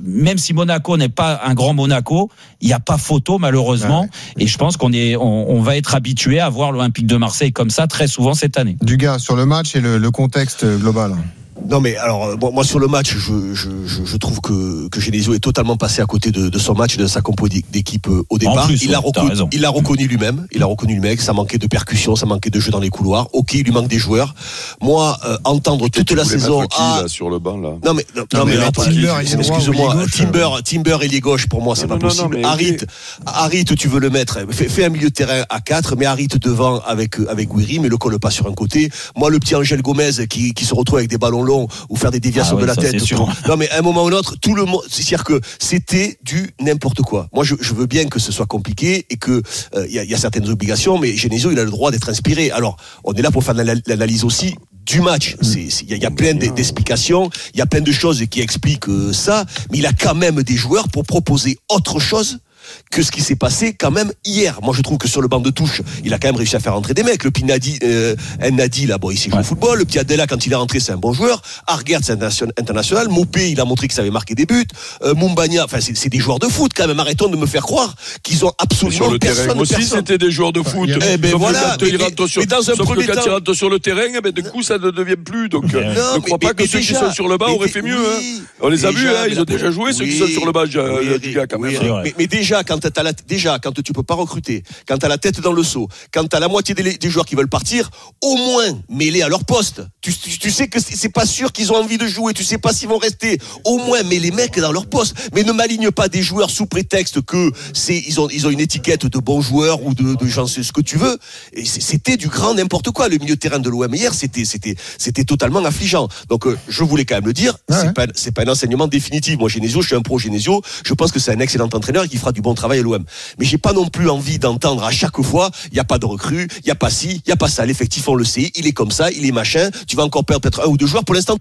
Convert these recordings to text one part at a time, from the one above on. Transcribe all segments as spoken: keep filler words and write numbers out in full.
même si Monaco n'est pas un grand Monaco, il n'y a pas photo malheureusement. Ouais. Et je pense qu'on est, on, on va être habitué à voir l'Olympique de Marseille comme ça très souvent cette année. Dugas, sur le match et le, le contexte global. Non mais alors bon, moi sur le match je, je, je, je trouve que, que Genesio est totalement passé à côté de, de son match et de sa compo d'équipe au départ. Plus, il, ouais, l'a reconnu, il l'a reconnu lui-même, il a reconnu lui-même que ça manquait de percussion, ça manquait de jeu dans les couloirs. Ok, il lui manque des joueurs. Moi euh, entendre toute la saison qui, ah, là, sur le banc là. Non mais non, non, non mais, mais là, Timber, excuse-moi, Timber, Timber ailier gauche pour moi c'est non, pas non, possible. Non, Harit, okay. Harit tu veux le mettre, fais, fais un milieu de terrain à quatre, mais Harit devant avec avec Guiri, mais le colle pas sur un côté. Moi le petit Angel Gomez qui qui se retrouve avec des ballons longs ou faire des déviation ah de oui, la tête. Pour... Non mais à un moment ou un autre, tout le monde, c'est-à-dire que c'était du n'importe quoi. Moi, je, je veux bien que ce soit compliqué et que il euh, y, y a certaines obligations, mais Genesio, il a le droit d'être inspiré. Alors, on est là pour faire l'analyse aussi du match. Il y, y a plein d'explications, il y a plein de choses qui expliquent ça, mais il a quand même des joueurs pour proposer autre chose que ce qui s'est passé quand même hier. Moi je trouve que sur le banc de touche il a quand même réussi à faire rentrer des mecs. Le Pinadi euh, Nadi là bon il sait jouer ouais. au football. Le petit Adela quand il est rentré c'est un bon joueur. Argert c'est international. Mopé il a montré qu'il savait marquer des buts. euh, Mumbagna enfin c'est, c'est des joueurs de foot quand même. Arrêtons de me faire croire qu'ils ont absolument sur le personne, terrain aussi personne. C'était des joueurs de foot. Enfin, eh ben sauf voilà que mais, mais, sur, mais dans un sauf premier que quand temps ils rentrent sur le terrain eh ben, de coup ça ne devient plus donc euh, non, ne crois pas que ceux qui sont sur le banc auraient fait mieux. On les a vus ils ont déjà joué ceux qui sont sur le banc quand même. Mais déjà quand t'as la Déjà, quand tu peux pas recruter, quand t'as la tête dans le seau, quand t'as la moitié des, des joueurs qui veulent partir, au moins mets-les à leur poste. Tu, tu, tu sais que c'est, c'est pas sûr qu'ils ont envie de jouer, tu sais pas s'ils vont rester. Au moins mets les mecs dans leur poste. Mais ne m'aligne pas des joueurs sous prétexte que c'est ils ont ils ont une étiquette de bons joueurs ou de, de j'en sais ce que tu veux. Et c'était du grand n'importe quoi. Le milieu de terrain de l'O M hier, c'était c'était c'était totalement affligeant. Donc euh, je voulais quand même le dire. Ouais. C'est pas c'est pas un enseignement définitif. Moi Genesio, je suis un pro Genesio. Je pense que c'est un excellent entraîneur et qui fera du bon travail à l'O M. Mais j'ai pas non plus envie d'entendre à chaque fois il y a pas de recrue, il y a pas ci, il y a pas ça. L'effectif on le sait, il est comme ça, il est machin. Tu vas encore perdre peut-être un ou deux joueurs pour l'instant.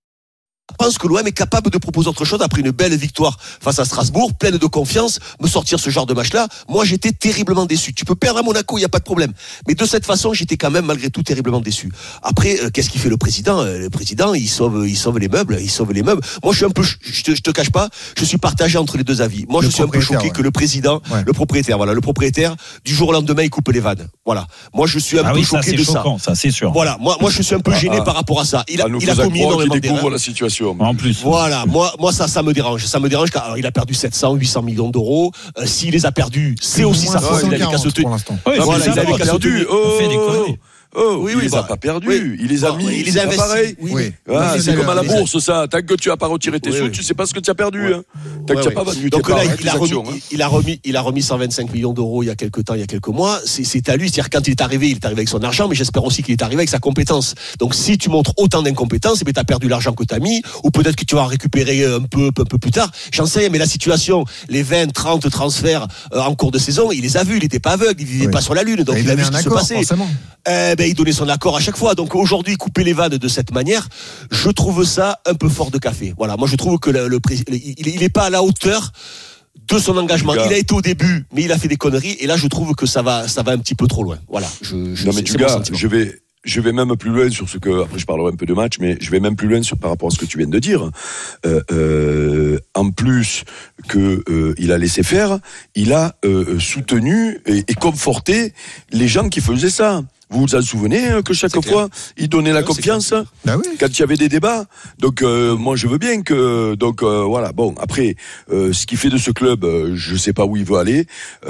Je pense que l'O M est capable de proposer autre chose après une belle victoire face à Strasbourg, pleine de confiance, me sortir ce genre de match-là. Moi, j'étais terriblement déçu. Tu peux perdre à Monaco, il n'y a pas de problème. Mais de cette façon, j'étais quand même malgré tout terriblement déçu. Après, euh, qu'est-ce qu'il fait le président ? Le président, il sauve, il sauve les meubles, il sauve les meubles. Moi, je suis un peu, je te, je te cache pas, je suis partagé entre les deux avis. Moi, le je suis un peu choqué ouais. que le président, ouais. le propriétaire, voilà, le propriétaire, du jour au lendemain, il coupe les vannes. Voilà. Moi, je suis un ah peu oui, choqué ça, c'est de choquant, ça. ça, c'est sûr. Voilà. Moi, moi, je suis un peu gêné ah, par rapport à ça. Il a, il a commis énormément d'erreurs. la situation. En plus. Voilà, moi, moi ça, ça me dérange. Ça me dérange car il a perdu sept cents, huit cents millions d'euros. Euh, s'il les a perdus, c'est aussi sa faute. Il a qu'à se tenir. Oui, voilà, il avait qu'à se tenir. Oh, fait des conneries. Oh, oui, il oui, les bah, a pas perdus, oui. il les a bon, mis, il les a investis. Pareil. Oui. Oui. Ah, oui, c'est comme à la les bourse, ça. Tant que tu as pas retiré tes oui, sous, oui. tu sais pas ce que tu as perdu. Ouais. Hein. Tant ouais, que tu ouais. n'as pas vendu Donc tes là, parts, il, a remis, actions, hein. il a remis, il a remis cent vingt-cinq millions d'euros il y a quelques temps, il y a quelques mois. C'est, c'est à lui. C'est-à-dire quand il est arrivé, il est arrivé avec son argent, mais j'espère aussi qu'il est arrivé avec sa compétence. Donc si tu montres autant d'incompétence, eh ben t'as perdu l'argent que t'as mis, ou peut-être que tu vas en récupérer un peu, un peu plus tard. J'en sais rien, mais la situation, les vingt, trente transferts euh, en cours de saison, il les a vus. Il était pas aveugle, il vivait oui. pas sur la lune, donc il, il a vu ce qui se passait. Eh ben il donnait son accord à chaque fois. Donc aujourd'hui, couper les vannes de cette manière, je trouve ça un peu fort de café. Voilà, moi je trouve que le, le président, il, il est pas à la hauteur de son engagement. Il a été au début, mais il a fait des conneries, et là je trouve que ça va, ça va un petit peu trop loin. Voilà. Je, je, non mais du gars, je vais. Je vais même plus loin sur ce que, après je parlerai un peu de match, mais je vais même plus loin sur, par rapport à ce que tu viens de dire. Euh, euh, en plus que euh, il a laissé faire, il a euh, soutenu et, et conforté les gens qui faisaient ça. Vous vous en souvenez hein, que chaque c'est fois, clair. Il donnait la oui, confiance bah oui. quand il y avait des débats. Donc euh, moi je veux bien que donc euh, voilà. Bon après euh, ce qu'il fait de ce club, euh, je sais pas où il veut aller.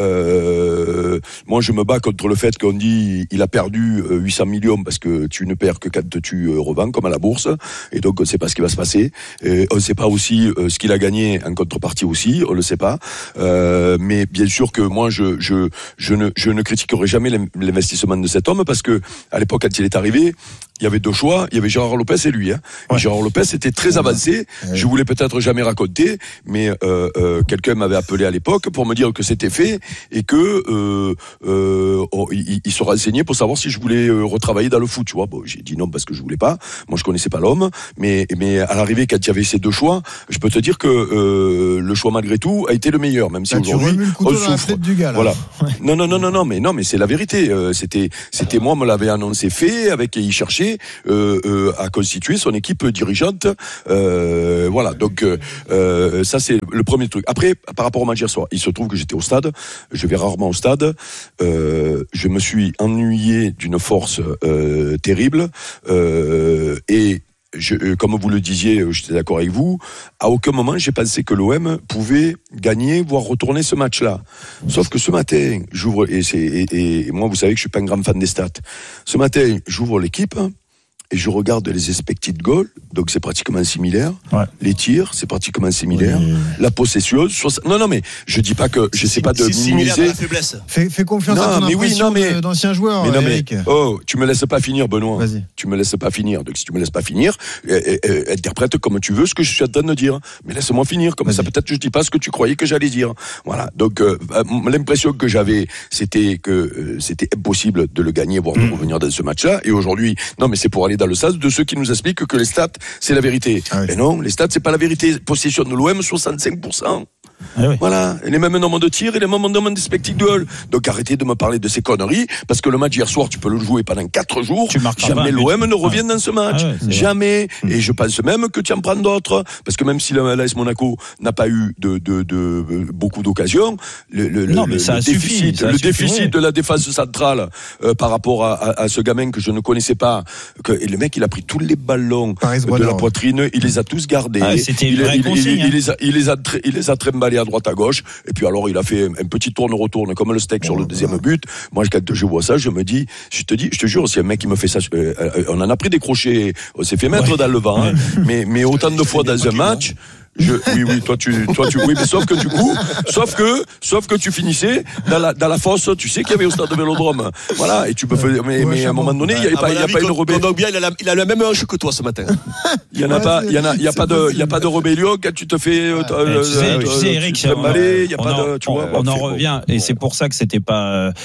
Euh, moi je me bats contre le fait qu'on dit il a perdu euh, huit cents millions parce que tu ne perds que quand tu euh, revends comme à la bourse. Et donc on ne sait pas ce qui va se passer. Et on ne sait pas aussi euh, ce qu'il a gagné en contrepartie aussi. On le sait pas. Euh, mais bien sûr que moi je je je ne je ne critiquerai jamais l'investissement de cet homme. Parce que à l'époque quand il est arrivé, il y avait deux choix, il y avait Gérard Lopez et lui. Hein. Ouais. Et Gérard Lopez était très avancé. Ouais. Je voulais peut-être jamais raconter, mais euh, euh, quelqu'un m'avait appelé à l'époque pour me dire que c'était fait et que euh, euh, oh, il, il se renseignait pour savoir si je voulais euh, retravailler dans le foot. Tu vois, bon, j'ai dit non parce que je voulais pas. Moi, je connaissais pas l'homme, mais mais à l'arrivée quand il y avait ces deux choix, je peux te dire que euh, le choix malgré tout a été le meilleur, même si là, aujourd'hui on souffre. Du gars, là. Voilà. Ouais. Non non non non non, mais non mais c'est la vérité. Euh, c'était c'était moi me l'avait annoncé fait avec il cherchait. arriver euh, euh, à constituer son équipe dirigeante. Euh, voilà, donc euh, ça c'est le premier truc. Après, par rapport au match hier soir, il se trouve que j'étais au stade, je vais rarement au stade, euh, je me suis ennuyé d'une force euh, terrible euh, et Je, comme vous le disiez, j'étais d'accord avec vous, à aucun moment j'ai pensé que l'O M pouvait gagner, voire retourner ce match-là. Sauf que ce matin, j'ouvre, et, c'est, et, et moi vous savez que je suis pas un grand fan des stats, ce matin j'ouvre l'équipe et je regarde les expected goals, donc c'est pratiquement similaire. Ouais. Les tirs, c'est pratiquement similaire. Oui. La possession, soixante... non non mais je dis pas que je sais pas de minimiser. La faiblesse. Fais, fais confiance non, à ton mais impression oui, non, mais... d'anciens joueurs. Mais non, Eric. mais, oh, tu me laisses pas finir, Benoît. Vas-y. Tu me laisses pas finir. Donc si tu me laisses pas finir, euh, euh, interprète comme tu veux ce que je suis en train de dire. Mais laisse-moi finir. Comme Vas-y. Ça, peut-être que je dis pas ce que tu croyais que j'allais dire. Voilà. Donc euh, l'impression que j'avais, c'était que euh, c'était impossible de le gagner, voire de revenir dans ce match-là. Et aujourd'hui, non, mais c'est pour aller dans le sens de ceux qui nous expliquent que les stats, c'est la vérité. Ah oui. Mais non, les stats, c'est pas la vérité. Possession de l'O M, soixante-cinq pour cent. Ah oui. Voilà, et les mêmes nombres de tirs et les mêmes nombres d'expected goals. Donc arrêtez de me parler de ces conneries, parce que le match hier soir, tu peux le jouer pendant quatre jours. Jamais l'O M ne revient ah. dans ce match. Ah ouais, jamais. Vrai. Et je pense même que tu en prends d'autres, parce que même si l'A S Monaco n'a pas eu de, de, de, de beaucoup d'occasions, le, le, non, le, mais ça le suffit, déficit, ça le suffit, déficit ouais. de la défense centrale euh, par rapport à, à, à ce gamin que je ne connaissais pas, que, et le mec il a pris tous les ballons Paris de voilà. la poitrine, il les a tous gardés. Ah, c'était il, une vraie il, consigne, il, hein. il, les a, il les a, il les a trimballés à droite à gauche. Et puis alors il a fait un petit tourne-retourne comme le steak oh, sur le deuxième but. Moi quand je vois ça, je me dis, je te dis, je te jure, si un mec qui me fait ça, euh, on en a pris des crochets, on s'est fait mettre ouais. dans le vent, hein, mais mais autant de fois dans un match. Je, oui, oui, toi tu, toi tu, oui, mais sauf que du coup, sauf que, sauf que tu finissais dans la, dans la fosse, tu sais qu'il y avait au stade de Vélodrome. Voilà, et tu peux faire, mais, mais à un moment donné, il n'y avait pas, il y a pas une rébellion. Donc bien, il a la, il a la même hanche que toi ce matin. Il y en a pas, il y en a, il y a pas de, il y a pas de rébellion quand tu te fais, tu sais, tu sais, Eric, il y a pas de, tu vois. On en revient, et c'est pour ça que c'était pas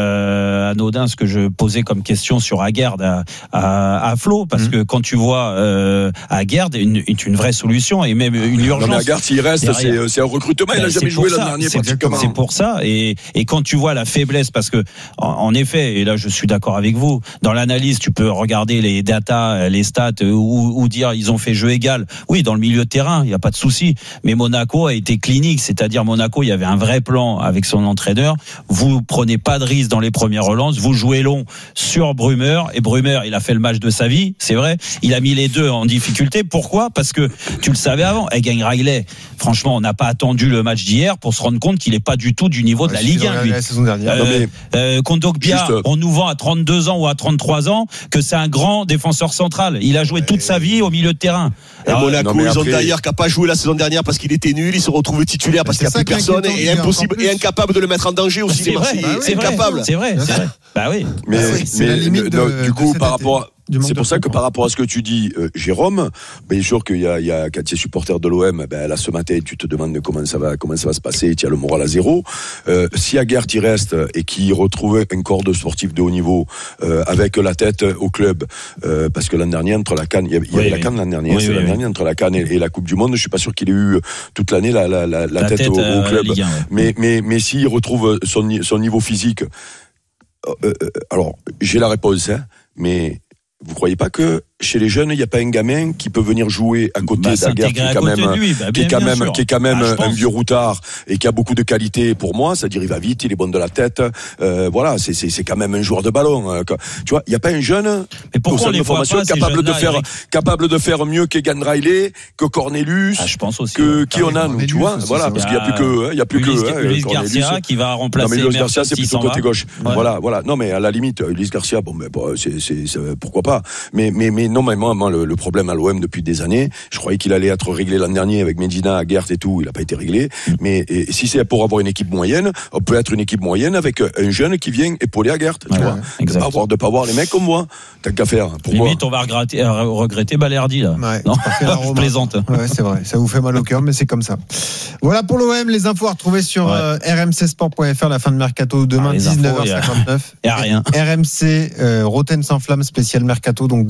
euh, anodin ce que je posais comme question sur Aguerd à, à, à Flo, parce que quand tu vois euh, Aguerd est une vraie solution et même une urgence. Non mais Aguerd, s'il reste, c'est, c'est un recrutement. Il n'a jamais joué l'an dernier. C'est, c'est pour ça. Et, et quand tu vois la faiblesse, parce que en, en effet, et là je suis d'accord avec vous, dans l'analyse, tu peux regarder les datas, les stats, ou, ou dire ils ont fait jeu égal. Oui, dans le milieu de terrain, il n'y a pas de souci. Mais Monaco a été clinique, c'est-à-dire Monaco, il y avait un vrai plan avec son entraîneur. Vous prenez pas de risque dans les premières relances, vous jouez long sur Brummer. Et Brummer, il a fait le match de sa vie, c'est vrai. Il a mis les deux en difficulté. Pourquoi ? Parce que tu le savais avant. Elle gagne Riley. Franchement, on n'a pas attendu le match d'hier pour se rendre compte qu'il n'est pas du tout du niveau de la Ligue un. Lui. La saison dernière. Euh, euh, Kondogbia, Juste... on nous vend à trente-deux ans ou à trente-trois ans que c'est un grand défenseur central. Il a joué toute sa vie au milieu de terrain. Alors, Monaco, non, ils après... ont d'ailleurs qui n'a pas joué la saison dernière parce qu'il était nul. Il se retrouve titulaire parce qu'il n'y a plus personne et impossible et incapable de le mettre en danger aussi. C'est vrai, c'est incapable. C'est vrai, c'est vrai. Bah oui. Mais c'est la limite du coup par rapport. C'est pour ça que par rapport à ce que tu dis, euh, Jérôme, bien sûr qu'il y a, il y a quand tu es supporter de l'O M, ben là ce matin tu te demandes comment ça va, comment ça va se passer, tu as le moral à zéro. Euh, si Aguerd y reste et qu'il retrouve un corps de sportif de haut niveau euh, avec la tête au club, euh, parce que l'an dernier entre la CAN, il y avait, il y avait oui, la CAN l'an dernier, oui, c'est oui, l'an oui. dernier entre la CAN et, et la Coupe du Monde, je suis pas sûr qu'il ait eu toute l'année la, la, la, la, la tête, tête au, au club. Euh, Ligue un, ouais. Mais mais mais s'il retrouve son son niveau physique, euh, euh, alors j'ai la réponse, hein, mais vous croyez pas que chez les jeunes, il n'y a pas un gamin qui peut venir jouer à côté bah, d'Aguerd, qui est quand même, bah, qui est quand même, qui est quand même ah, un vieux routard et qui a beaucoup de qualité pour moi. C'est-à-dire, il va vite, il est bon de la tête. Euh, voilà, c'est, c'est, c'est quand même un joueur de ballon. Tu vois, il n'y a pas un jeune au sein de formation capable de faire, Eric. capable de faire mieux qu'Egan Riley, que Cornelius, ah, je pense aussi, que qui on a, nous, tu vois. Voilà, parce qu'il n'y a plus que, il y a plus que Ulysse Garcia qui va remplacer. Non, mais Ulysse Garcia, c'est plutôt côté gauche. Voilà, voilà. Non, mais à la limite, Ulysse Garcia, bon, mais c'est, c'est, pourquoi pas. Mais, mais, mais non, mais moi, le le problème à l'O M depuis des années. Je croyais qu'il allait être réglé l'an dernier avec Medina, Aguerd et tout. Il n'a pas été réglé. Mais et, si c'est pour avoir une équipe moyenne, on peut être une équipe moyenne avec un jeune qui vient épauler Aguerd. Tu ouais, vois, de pas avoir de pas voir les mecs comme moi. T'as qu'à faire. Pour Limite, moi. on va regretter, regretter Balerdi là. Ouais, non, je plaisante. Ouais, c'est vrai. Ça vous fait mal au cœur, mais c'est comme ça. Voilà pour l'O M. Les infos à retrouver sur ouais. euh, r m c sport point f r. La fin de mercato demain, ah, dix-neuf heures cinquante-neuf. Il y a rien. R M C euh, Roten sans flamme spécial mercato donc demain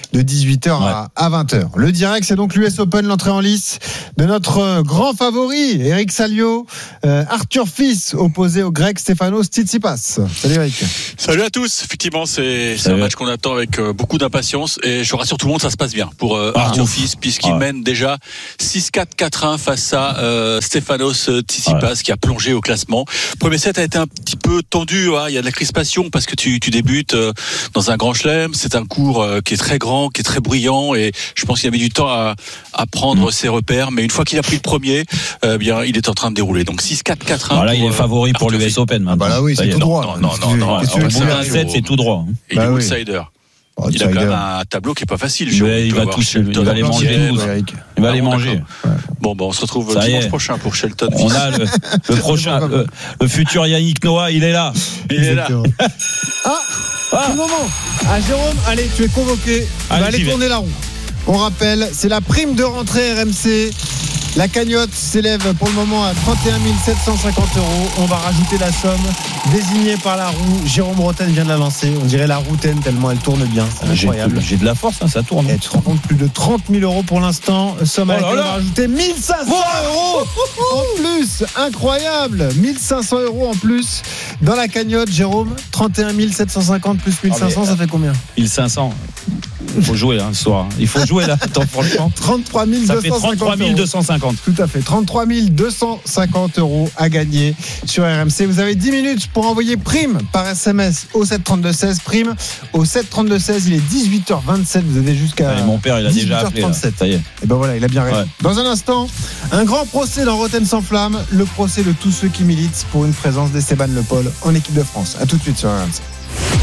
de dix-huit heures Ouais. à vingt heures. Le direct, c'est donc l'U S Open, l'entrée en lice de notre grand favori, Eric Salio, euh, Arthur Fils, opposé au grec Stefanos Tsitsipas. Salut Eric. Salut à tous. Effectivement, c'est, c'est un Salut. match qu'on attend avec euh, beaucoup d'impatience et je rassure tout le monde, ça se passe bien pour euh, Ah, Arthur ouf. Fils puisqu'il Ah ouais. mène déjà six quatre quatre un face à euh, Stefanos Tsitsipas Ouais. qui a plongé au classement. Premier set a été un petit peu tendu, hein. Il y a de la crispation parce que tu, tu débutes euh, dans un grand chelem. C'est un cours euh, qui est très grand, qui est très bruyant et je pense qu'il a mis du temps à, à prendre Mm. ses repères. Mais une fois qu'il a pris le premier, euh, bien, il est en train de dérouler. Donc six quatre quatre un. Voilà, il est pour, euh, favori pour Arthur l'U S Fils. Open maintenant. Bah là oui, Ça c'est y est. tout droit. non, non, non, non, Qu'est-ce que non, tu ça, veux Au bout faire, d'un Giro set, c'est tout droit. Il Bah est oui. outsider. Oh, Il a quand outsider. même un tableau qui est pas facile. Mais Giro. il Tu va voir tous- Shelton il va les en manger, deuxième. tous. Eric. Il va Ah les bon, manger. d'accord. Bon, bah, on se retrouve Ça y dimanche est. prochain pour Shelton. On a le, le prochain, le, le futur Yannick Noah, il est là. Il est là. Exactement. Ah, Ah. tout moment. Ah, Jérôme, allez, tu es convoqué. Tu Allez, vas aller j'y vais. tourner la roue. On rappelle, c'est la prime de rentrée R M C. La cagnotte s'élève pour le moment à trente et un mille sept cent cinquante euros. On va rajouter la somme désignée par la roue. Jérôme Roten vient de la lancer. On dirait la routaine tellement elle tourne bien. C'est J'ai, incroyable. j'ai de la force, hein, ça tourne. Et tu te rends compte, plus de trente mille euros pour l'instant. Somme à Oh là laquelle on là. va rajouter mille cinq cents euros en plus. Incroyable. mille cinq cents euros en plus dans la cagnotte, Jérôme. trente et un mille sept cent cinquante plus mille cinq cents, Ah, mais, ça fait combien? mille cinq cents. Il faut jouer, hein, ce soir. Il faut jouer, là. Attends, franchement. trente-trois mille Ça deux fait cent cinquante trente-trois mille deux cent cinquante. Tout à fait, trente-trois mille deux cent cinquante euros à gagner sur R M C. Vous avez dix minutes pour envoyer prime par S M S au sept trente-deux seize. Prime au sept trente-deux seize. Il est dix-huit heures vingt-sept. Vous avez jusqu'à. Allez, mon père, il a déjà appelé. là. dix-huit heures trente-sept. Ça y est. Et ben voilà, il a bien raison. Ouais. Dans un instant, un grand procès dans Rotten sans flamme. Le procès de tous ceux qui militent pour une présence d'Esteban Le Paul en équipe de France. À tout de suite sur R M C.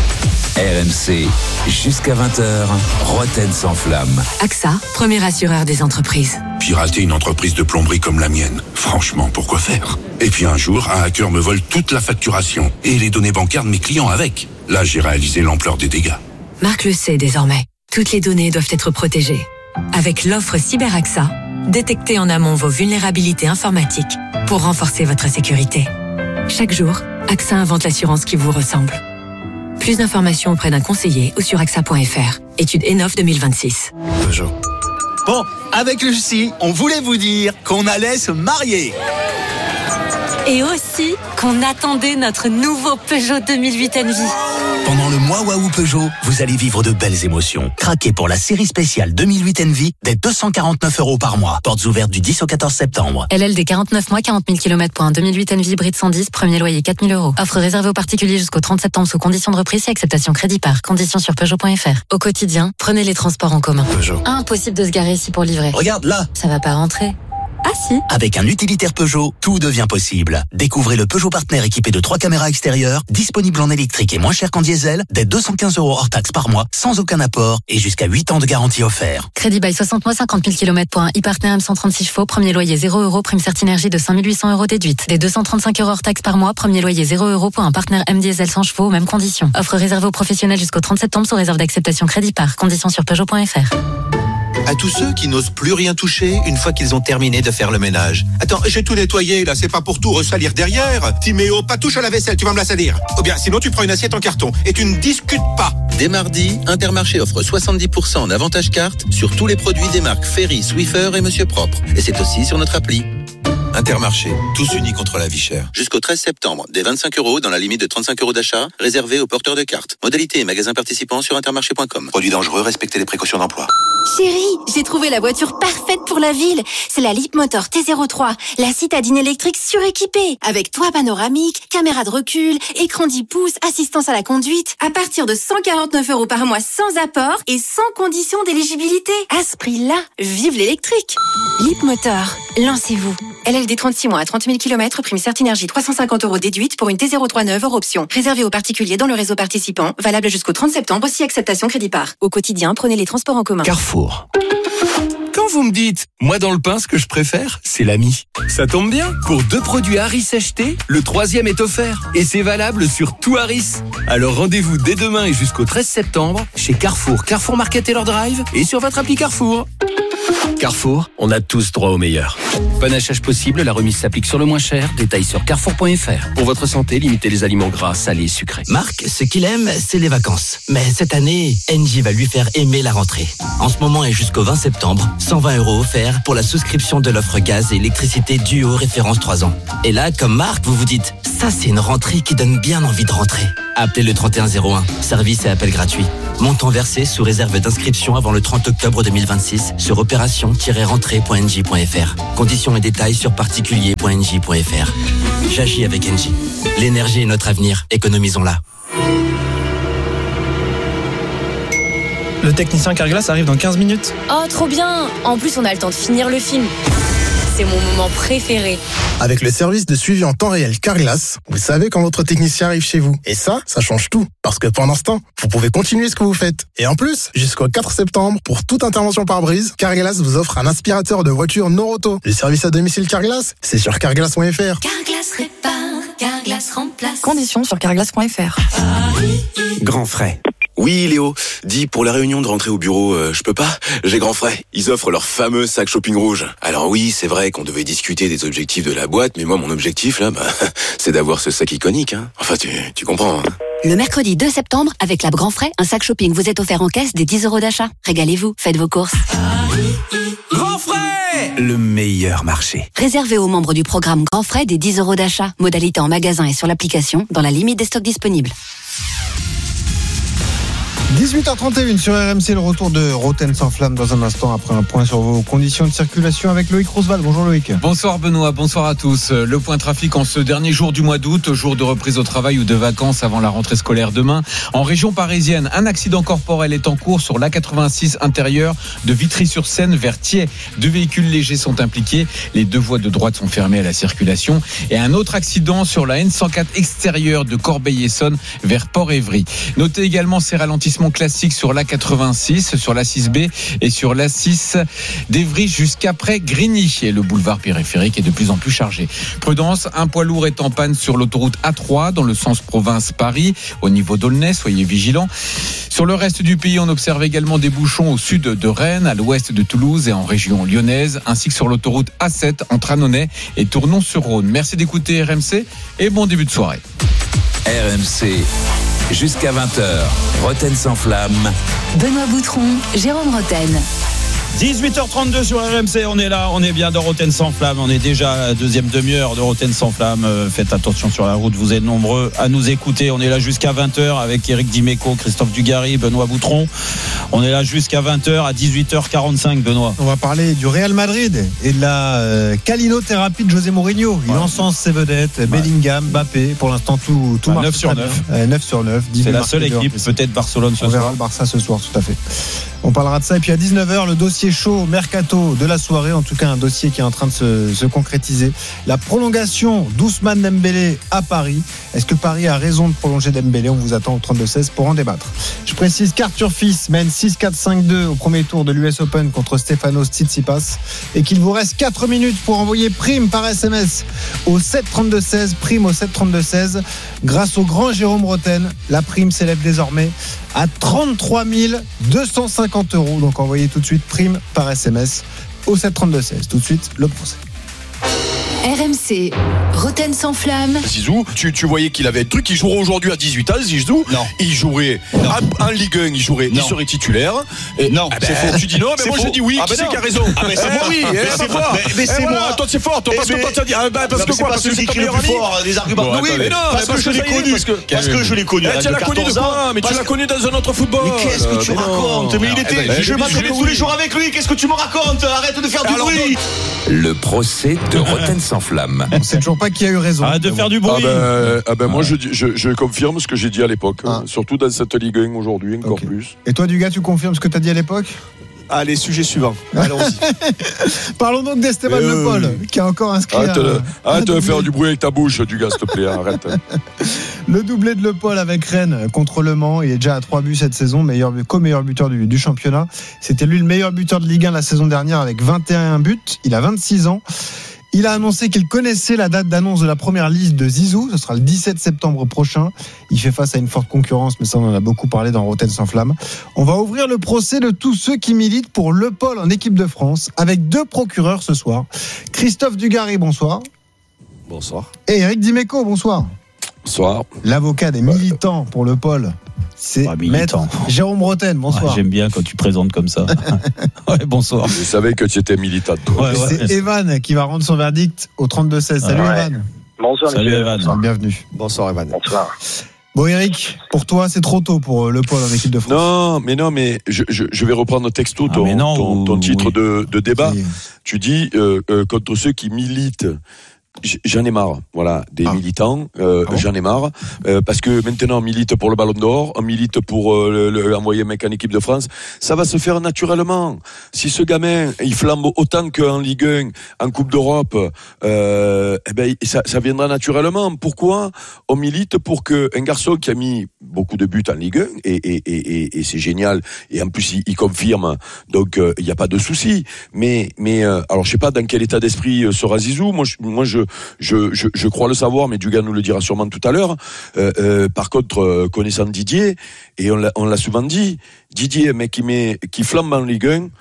R M C, jusqu'à vingt heures, Rotten sans flamme. A X A, premier assureur des entreprises. Pirater une entreprise de plomberie comme la mienne, franchement, pourquoi faire? Et puis un jour, un hacker me vole toute la facturation et les données bancaires de mes clients avec. Là, j'ai réalisé l'ampleur des dégâts. Marc le sait désormais. Toutes les données doivent être protégées. Avec l'offre Cyber A X A, détectez en amont vos vulnérabilités informatiques pour renforcer votre sécurité. Chaque jour, A X A invente l'assurance qui vous ressemble. Plus d'informations auprès d'un conseiller ou sur A X A point F R. Étude Enof deux mille vingt-six. Peugeot. Bon, avec Lucie, on voulait vous dire qu'on allait se marier. Et aussi qu'on attendait notre nouveau Peugeot deux mille huit Envy. Pendant le mois Waouh Peugeot, vous allez vivre de belles émotions. Craquez pour la série spéciale deux mille huit Envy dès deux cent quarante-neuf euros par mois. Portes ouvertes du dix au quatorze septembre. L L D quarante-neuf mois, quarante mille kilomètres pour un deux mille huit Envy hybride cent dix, premier loyer quatre mille euros. Offre réservée aux particuliers jusqu'au trente septembre sous conditions de reprise et acceptation crédit par. Conditions sur Peugeot point F R. Au quotidien, prenez les transports en commun. Peugeot. Impossible de se garer ici pour livrer. Regarde là, Ça va pas rentrer. Ah si. avec un utilitaire Peugeot, tout devient possible. Découvrez le Peugeot Partner équipé de trois caméras extérieures, disponible en électrique et moins cher qu'en diesel, dès deux cent quinze euros hors taxe par mois, sans aucun apport et jusqu'à huit ans de garantie offert. Crédit bail soixante mois, cinquante mille kilomètres pour un e-partner M cent trente-six chevaux, premier loyer zéro euros, prime Certinergie de cinq mille huit cents euros déduite. Des deux cent trente-cinq euros hors taxe par mois, premier loyer zéro euros pour un partenaire M diesel cent chevaux, mêmes conditions. Offre réservée aux professionnels jusqu'au trente septembre sous réserve d'acceptation crédit par. Conditions sur Peugeot point F R. À tous ceux qui n'osent plus rien toucher une fois qu'ils ont terminé de faire le ménage. Attends, j'ai tout nettoyé, là, c'est pas pour tout ressalir derrière. Timéo, pas touche à la vaisselle, tu vas me la salir. Ou bien, sinon tu prends une assiette en carton et tu ne discutes pas. Dès mardi, Intermarché offre soixante-dix pour cent en avantage carte sur tous les produits des marques Ferry, Swiffer et Monsieur Propre. Et c'est aussi sur notre appli. Intermarché, tous unis contre la vie chère. Jusqu'au treize septembre, des vingt-cinq euros dans la limite de trente-cinq euros d'achat, réservé aux porteurs de cartes. Modalité et magasins participants sur intermarché point com. Produits dangereux, respectez les précautions d'emploi. Chérie, j'ai trouvé la voiture parfaite pour la ville. C'est la Leapmotor T zéro trois, la citadine électrique suréquipée. Avec toit panoramique, caméra de recul, écran dix pouces, assistance à la conduite. À partir de cent quarante-neuf euros par mois sans apport et sans condition d'éligibilité. À ce prix-là, vive l'électrique. Leapmotor, lancez-vous. L L D trente-six mois à trente mille kilomètres, prime Certinergie trois cent cinquante euros déduite pour une T zéro trois neuve hors option. Réservé aux particuliers dans le réseau participant, valable jusqu'au trente septembre, si acceptation crédit par. Au quotidien, prenez les transports en commun. Carrefour. Quand vous me dites, moi dans le pain, ce que je préfère, c'est l'ami. Ça tombe bien, pour deux produits Harris achetés, le troisième est offert. Et c'est valable sur tout Harris. Alors rendez-vous dès demain et jusqu'au treize septembre chez Carrefour, Carrefour Market et leur Drive et sur votre appli Carrefour. Carrefour, on a tous droit au meilleur. Panachage possible, la remise s'applique sur le moins cher. Détails sur carrefour point f r. Pour votre santé, limitez les aliments gras, salés et sucrés. Marc, ce qu'il aime, c'est les vacances. Mais cette année, Engie va lui faire aimer la rentrée. En ce moment et jusqu'au vingt septembre, cent vingt euros offerts pour la souscription de l'offre gaz et électricité Duo référence trois ans. Et là, comme Marc, vous vous dites, ça c'est une rentrée qui donne bien envie de rentrer. Appelez le trente et un zéro un, service et appel gratuit. Montant versé sous réserve d'inscription avant le trente octobre deux mille vingt-six sur opération tiret rentrée point engie point f r. Conditions et détails sur particulier point engie point f r. J'agis avec Engie. L'énergie est notre avenir, économisons-la. Le technicien Carglass arrive dans quinze minutes. Oh, trop bien! En plus, on a le temps de finir le film. C'est mon moment préféré. Avec le service de suivi en temps réel Carglass, vous savez quand votre technicien arrive chez vous. Et ça, ça change tout. Parce que pendant ce temps, vous pouvez continuer ce que vous faites. Et en plus, jusqu'au quatre septembre, pour toute intervention par brise, Carglass vous offre un aspirateur de voiture Noroto. Le service à domicile Carglass, c'est sur carglass point f r. Carglass répare, Carglass remplace. Conditions sur carglass point f r. Grand frais. Oui, Léo. Dis, pour la réunion de rentrée au bureau, euh, je peux pas. J'ai grand frais. Ils offrent leur fameux sac shopping rouge. Alors oui, c'est vrai qu'on devait discuter des objectifs de la boîte, mais moi, mon objectif, là, bah, c'est d'avoir ce sac iconique, hein. Enfin, tu, tu comprends, hein. Le mercredi deux septembre, avec la Grand Frais, un sac shopping vous est offert en caisse des dix euros d'achat. Régalez-vous, faites vos courses. Grand frais, le meilleur marché. Réservé aux membres du programme Grand Frais des dix euros d'achat. Modalité en magasin et sur l'application, dans la limite des stocks disponibles. dix-huit heures trente et un sur R M C, le retour de Roten sans flamme dans un instant après un point sur vos conditions de circulation avec Loïc Roosevelt. Bonjour Loïc. Bonsoir Benoît, bonsoir à tous. Le point trafic en ce dernier jour du mois d'août, jour de reprise au travail ou de vacances avant la rentrée scolaire demain. En région parisienne, un accident corporel est en cours sur l'A quatre-vingt-six intérieur de Vitry-sur-Seine vers Thiais. Deux véhicules légers sont impliqués. Les deux voies de droite sont fermées à la circulation. Et un autre accident sur la N cent quatre extérieure de Corbeil-Essonnes vers Port-Évry. Notez également ces ralentissements classique sur l'A quatre-vingt-six, sur l'A six B et sur l'A six d'Evry jusqu'après Grigny. Et le boulevard périphérique est de plus en plus chargé. Prudence, un poids lourd est en panne sur l'autoroute A trois dans le sens province-Paris, au niveau d'Aulnay, soyez vigilants. Sur le reste du pays, on observe également des bouchons au sud de Rennes, à l'ouest de Toulouse et en région lyonnaise, ainsi que sur l'autoroute A sept entre Annonay et Tournon-sur-Rhône. Merci d'écouter R M C et bon début de soirée. R M C. Jusqu'à vingt heures, Roten sans flamme. Benoît Boutron, Jérôme Roten. dix-huit heures trente-deux sur R M C, on est là, on est bien de Roten sans flamme, on est déjà à la deuxième demi-heure de Roten sans flamme. Faites attention sur la route, vous êtes nombreux à nous écouter. On est là jusqu'à vingt heures avec Eric Dimeco, Christophe Dugarry, Benoît Boutron. On est là jusqu'à vingt heures, à dix-huit heures quarante-cinq, Benoît. On va parler du Real Madrid et de la euh, calinothérapie de José Mourinho. Il ouais. encense ses vedettes, ouais. Bellingham, Mbappé, pour l'instant tout, tout bah, marche neuf sur neuf. Euh, neuf sur neuf. C'est la seule équipe, peut-être Barcelone ce on soir. On verra le Barça ce soir, tout à fait. On parlera de ça. Et puis à dix-neuf heures, le dossier chaud mercato de la soirée. En tout cas, un dossier qui est en train de se, se concrétiser. La prolongation d'Ousmane Dembélé à Paris. Est-ce que Paris a raison de prolonger Dembélé? On vous attend au trente-deux seize pour en débattre. Je précise qu'Arthur Fils mène six quatre cinq deux au premier tour de l'U S Open contre Stefanos Tsitsipas et qu'il vous reste quatre minutes pour envoyer prime par S M S au sept trente-deux seize. Prime au sept trente-deux seize. Grâce au grand Jérôme Roten, la prime s'élève désormais à trente-trois mille deux cent cinquante euros. Donc envoyez tout de suite prime par S M S au sept trente-deux seize. Tout de suite, le procès. R M C, Roten sans flamme. Zizou, tu, tu voyais qu'il avait un truc, il jouerait aujourd'hui à dix-huit ans, Zizou. Non. Il jouerait en, en Ligue un, il jouerait, non. Il serait titulaire. Et non, ah ben, c'est faux. Tu dis non, mais moi faux. Je dis oui. Ah ben qui c'est qui a raison? Ah ben c'est moi. Oui, mais c'est fort. Mais, mais c'est moi. Toi c'est fort. Toi parce que toi tu dis ah ben parce que quoi? Parce que c'est ton meilleur ami. Des arguments. Oui, mais non, parce que je l'ai connu. Parce que je l'ai connu. Tu l'as connu de quoi? Mais tu l'as connu dans un autre football. Mais qu'est-ce que tu racontes? Mais il était. Je m'entraînais tous les jours avec lui. Qu'est-ce que tu me racontes? Arrête de faire du bruit. Le procès de Roten sans flamme. On sait toujours pas qui a eu raison. Arrête de faire du bruit. Ah ben, ah ben moi je, je, je confirme ce que j'ai dit à l'époque, ah. Surtout dans cette Ligue un aujourd'hui, encore okay. plus. Et toi Dugas, tu confirmes ce que tu as dit à l'époque? Allez, sujet suivant. Allons-y. Parlons donc d'Esteban euh... Le Paul, qui a encore inscrit. Arrête, un, arrête de faire du bruit avec ta bouche, Dugas, s'il te plaît. Arrête. Le doublé de Le Paul avec Rennes contre Le Mans. Il est déjà à trois buts cette saison, meilleur, co-meilleur buteur du, du championnat. C'était lui le meilleur buteur de Ligue un la saison dernière avec vingt et un buts. Il a vingt-six ans. Il a annoncé qu'il connaissait la date d'annonce de la première liste de Zizou. Ce sera le dix-sept septembre prochain. Il fait face à une forte concurrence, mais ça, on en a beaucoup parlé dans Rotten sans flamme. On va ouvrir le procès de tous ceux qui militent pour Le Paul en équipe de France, avec deux procureurs ce soir. Christophe Dugarry, bonsoir. Bonsoir. Et Eric Dimeco, bonsoir. Bonsoir. L'avocat des militants pour Le Paul, c'est Ah, maître Jérôme Rotten, bonsoir. Ouais, j'aime bien quand tu présentes comme ça. Ouais, bonsoir. Je savais que tu étais militant. Ouais, ouais. C'est Evan qui va rendre son verdict au trente-deux seize. Salut Ouais. Evan. Bonsoir, Salut monsieur. Evan. Bonsoir, bienvenue. Bonsoir, Evan. Bonsoir. Bon Eric, pour toi c'est trop tôt pour Le Paul en équipe de France. Non, mais non, mais je, je, je vais reprendre texto Ah, ton, mais non, ton, ton ou- titre oui. de, de débat. C'est- Tu dis euh, euh, contre ceux qui militent. J- J'en ai marre, voilà, des Ah. militants. Euh, Ah bon j'en ai marre euh, parce que maintenant on milite pour le Ballon d'Or, on milite pour euh, le, le- envoyer un mec en équipe de France. Ça va se faire naturellement. Si ce gamin il flambe autant qu'en Ligue un, en Coupe d'Europe, euh, eh ben ça, ça viendra naturellement. Pourquoi on milite pour que un garçon qui a mis beaucoup de buts en Ligue un et, et, et, et, et c'est génial et en plus il, il confirme, donc il euh, n'y a pas de souci. Mais mais euh, alors je sais pas dans quel état d'esprit euh, sera Zizou. Moi je, moi je Je, je, je crois le savoir, mais Dugan nous le dira sûrement tout à l'heure. Euh, euh, par contre, euh, connaissant Didier, et on l'a, on l'a souvent dit, Didier, un mec qui met, qui flambe en Ligue un,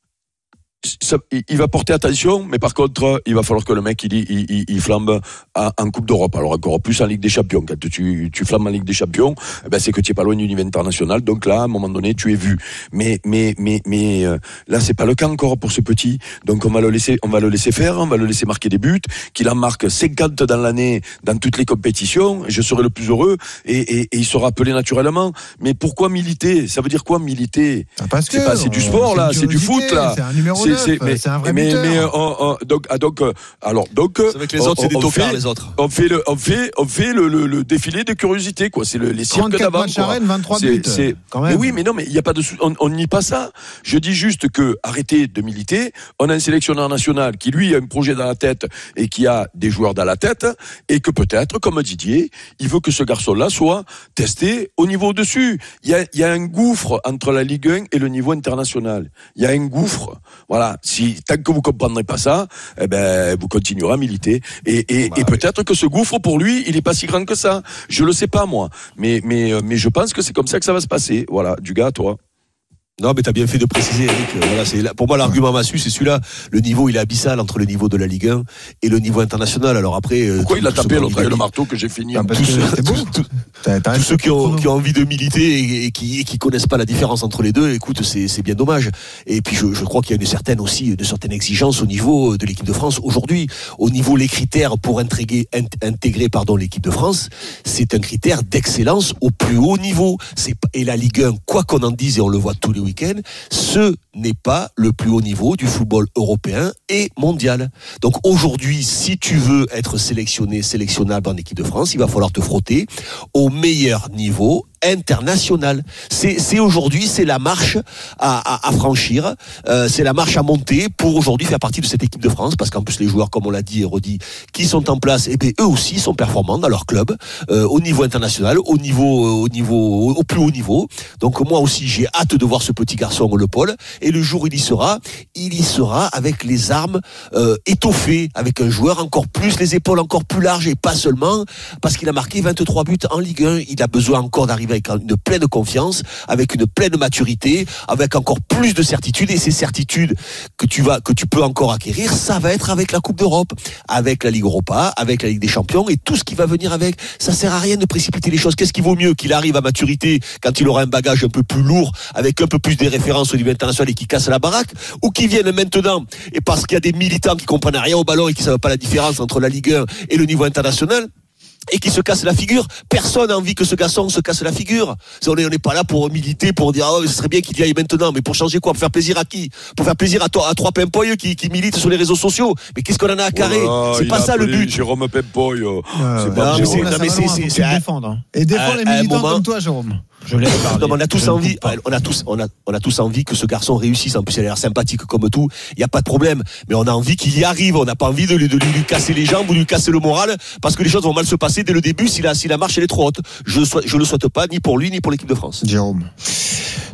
ça, il, il va porter attention, mais par contre, il va falloir que le mec il, il, il, il flambe en, en Coupe d'Europe. Alors encore plus en Ligue des Champions. Quand tu, tu flambes en Ligue des Champions, eh ben c'est que tu es pas loin du niveau international. Donc là, à un moment donné, tu es vu. Mais mais mais mais euh, là, c'est pas le cas encore pour ce petit. Donc on va le laisser, on va le laisser faire, on va le laisser marquer des buts, qu'il en marque cinquante dans l'année dans toutes les compétitions. Et je serai le plus heureux et, et, et il sera appelé naturellement. Mais pourquoi militer? Ça veut dire quoi militer? Parce C'est que pas, c'est du on- sport là, c'est c'est une du foot curiosité, là. c'est un numéro neuf, c'est un vrai mais, buteur. mais, on- on- donc, ah, donc, euh, alors, donc, C'est vrai que les autres, c'est des tocards, les autres. On fait le, on fait, on fait le, le, le défilé de curiosité, quoi. C'est le, les cirques trente-quatre d'avant, matchs à quoi. Rennes, vingt-trois C'est- buts, c'est- quand mais même. oui, mais non, mais il y a pas de, sou- on, on nie pas ça. Je dis juste que, arrêtez de militer. On a un sélectionneur national qui, lui, a un projet dans la tête et qui a des joueurs dans la tête et que peut-être, comme Didier, il veut que ce garçon-là soit testé au niveau au-dessus. Il y a, il y a un gouffre entre la Ligue un et le niveau international. Il y a un gouffre. Voilà. Si, tant que vous comprendrez pas ça, eh ben, vous continuerez à militer. Et, et, et peut-être que ce gouffre, pour lui, il est pas si grand que ça. Je le sais pas, moi. Mais, mais, euh, mais je pense que c'est comme ça que ça va se passer. Voilà. Du gars, toi. Non, mais t'as bien fait de préciser, Eric. Euh, Voilà, c'est là- pour moi l'argument massu, c'est celui-là. Le niveau, il est abyssal entre le niveau de la Ligue un et le niveau international. Alors après, euh, Pourquoi tout- il a tout ce tapé qu'on l'autre a avec le dit- marteau que j'ai fini? Ah, parce tous que ceux- c'était beau. tous- T'as- t'as tous ceux qui ont, chrono. qui ont envie de militer et, et qui, et qui connaissent pas la différence entre les deux, écoute, c'est, c'est bien dommage. Et puis je, je crois qu'il y a une certaine aussi, une certaine exigence au niveau de l'équipe de France aujourd'hui. Au niveau les critères pour intégrer, int- intégrer pardon l'équipe de France, c'est un critère d'excellence au plus haut niveau. C'est pas- et la Ligue un, quoi qu'on en dise et on le voit tous les week-ends, ce n'est pas le plus haut niveau du football européen et mondial. Donc aujourd'hui, si tu veux être sélectionné, sélectionnable en équipe de France, il va falloir te frotter au meilleur niveau international. C'est, c'est aujourd'hui, c'est la marche à, à, à franchir, euh, c'est la marche à monter pour aujourd'hui faire partie de cette équipe de France, parce qu'en plus les joueurs, comme on l'a dit et redit, qui sont en place, et bien eux aussi sont performants dans leur club, euh, au niveau international, au niveau, euh, au niveau, au plus haut niveau. Donc moi aussi, j'ai hâte de voir ce petit garçon, le Paul, et le jour où il y sera, il y sera avec les armes euh, étoffées, avec un joueur encore plus, les épaules encore plus larges, et pas seulement parce qu'il a marqué vingt-trois buts en Ligue un, il a besoin encore d'arriver avec une pleine confiance, avec une pleine maturité, avec encore plus de certitude, et ces certitudes que tu vas, que tu peux encore acquérir, ça va être avec la Coupe d'Europe, avec la Ligue Europa, avec la Ligue des Champions et tout ce qui va venir avec. Ça sert à rien de précipiter les choses. Qu'est-ce qui vaut mieux, qu'il arrive à maturité quand il aura un bagage un peu plus lourd, avec un peu plus des références au niveau international et qui casse la baraque, ou qu'il vienne maintenant et parce qu'il y a des militants qui comprennent rien au ballon et qui savent pas la différence entre la Ligue un et le niveau international, et qui se casse la figure. Personne n'a envie que ce garçon se casse la figure. On n'est on n'est pas là pour militer, pour dire oh, ce serait bien qu'il y aille maintenant, mais pour changer quoi? Pour faire plaisir à qui? Pour faire plaisir à, to- à trois pimpoyeux qui, qui militent sur les réseaux sociaux. Mais qu'est-ce qu'on en a à carrer? Voilà, C'est il pas a ça le appelé but. Jérôme Pempoy. euh, c'est Ouais, pas non, mais Jérôme. c'est- là, non, ça mais va c'est- loin, c'est- faut que c'est tu te à- défendes, hein. Et défends à- les à un militants moment- comme toi, Jérôme. Je laisse parler. Non, mais on a tous Je ne envie, coupe pas. on a tous, on a, on a tous envie que ce garçon réussisse. En plus, il a l'air sympathique comme tout. Il n'y a pas de problème. Mais on a envie qu'il y arrive. On n'a pas envie de lui, de lui casser les jambes ou de lui casser le moral parce que les choses vont mal se passer dès le début si la, si la marche elle est trop haute. Je ne le souhaite pas, ni pour lui, ni pour l'équipe de France. Jérôme.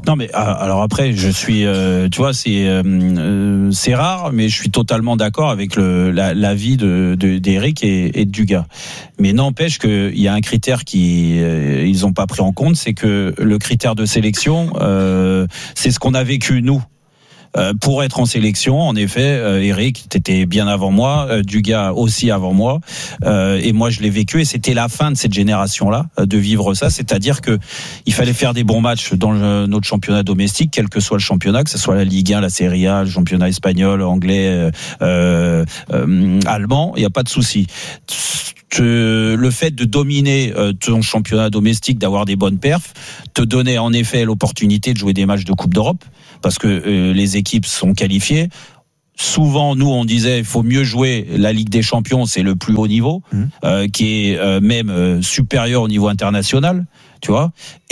Non mais alors après je suis euh, tu vois c'est euh, c'est rare mais je suis totalement d'accord avec le la, l'avis de, de d'Eric et, et de Dugas. Mais n'empêche que il y a un critère qui euh, ils ont pas pris en compte, c'est que le critère de sélection euh, c'est ce qu'on a vécu nous. Euh, pour être en sélection, en effet, euh, Eric, t'étais bien avant moi, euh, Dugas aussi avant moi, euh, et moi je l'ai vécu, et c'était la fin de cette génération-là euh, de vivre ça, c'est-à-dire que il fallait faire des bons matchs dans le, notre championnat domestique, quel que soit le championnat, que ce soit la Ligue un, la Serie A, le championnat espagnol, anglais, euh, euh, euh, allemand, il n'y a pas de souci. Te, le fait de dominer euh, ton championnat domestique, d'avoir des bonnes perfs, te donnait en effet l'opportunité de jouer des matchs de Coupe d'Europe, parce que euh, les équipes sont qualifiées. Souvent, nous, on disait il faut mieux jouer la Ligue des Champions, c'est le plus haut niveau, mmh. euh, qui est euh, même euh, supérieur au niveau international, tu vois.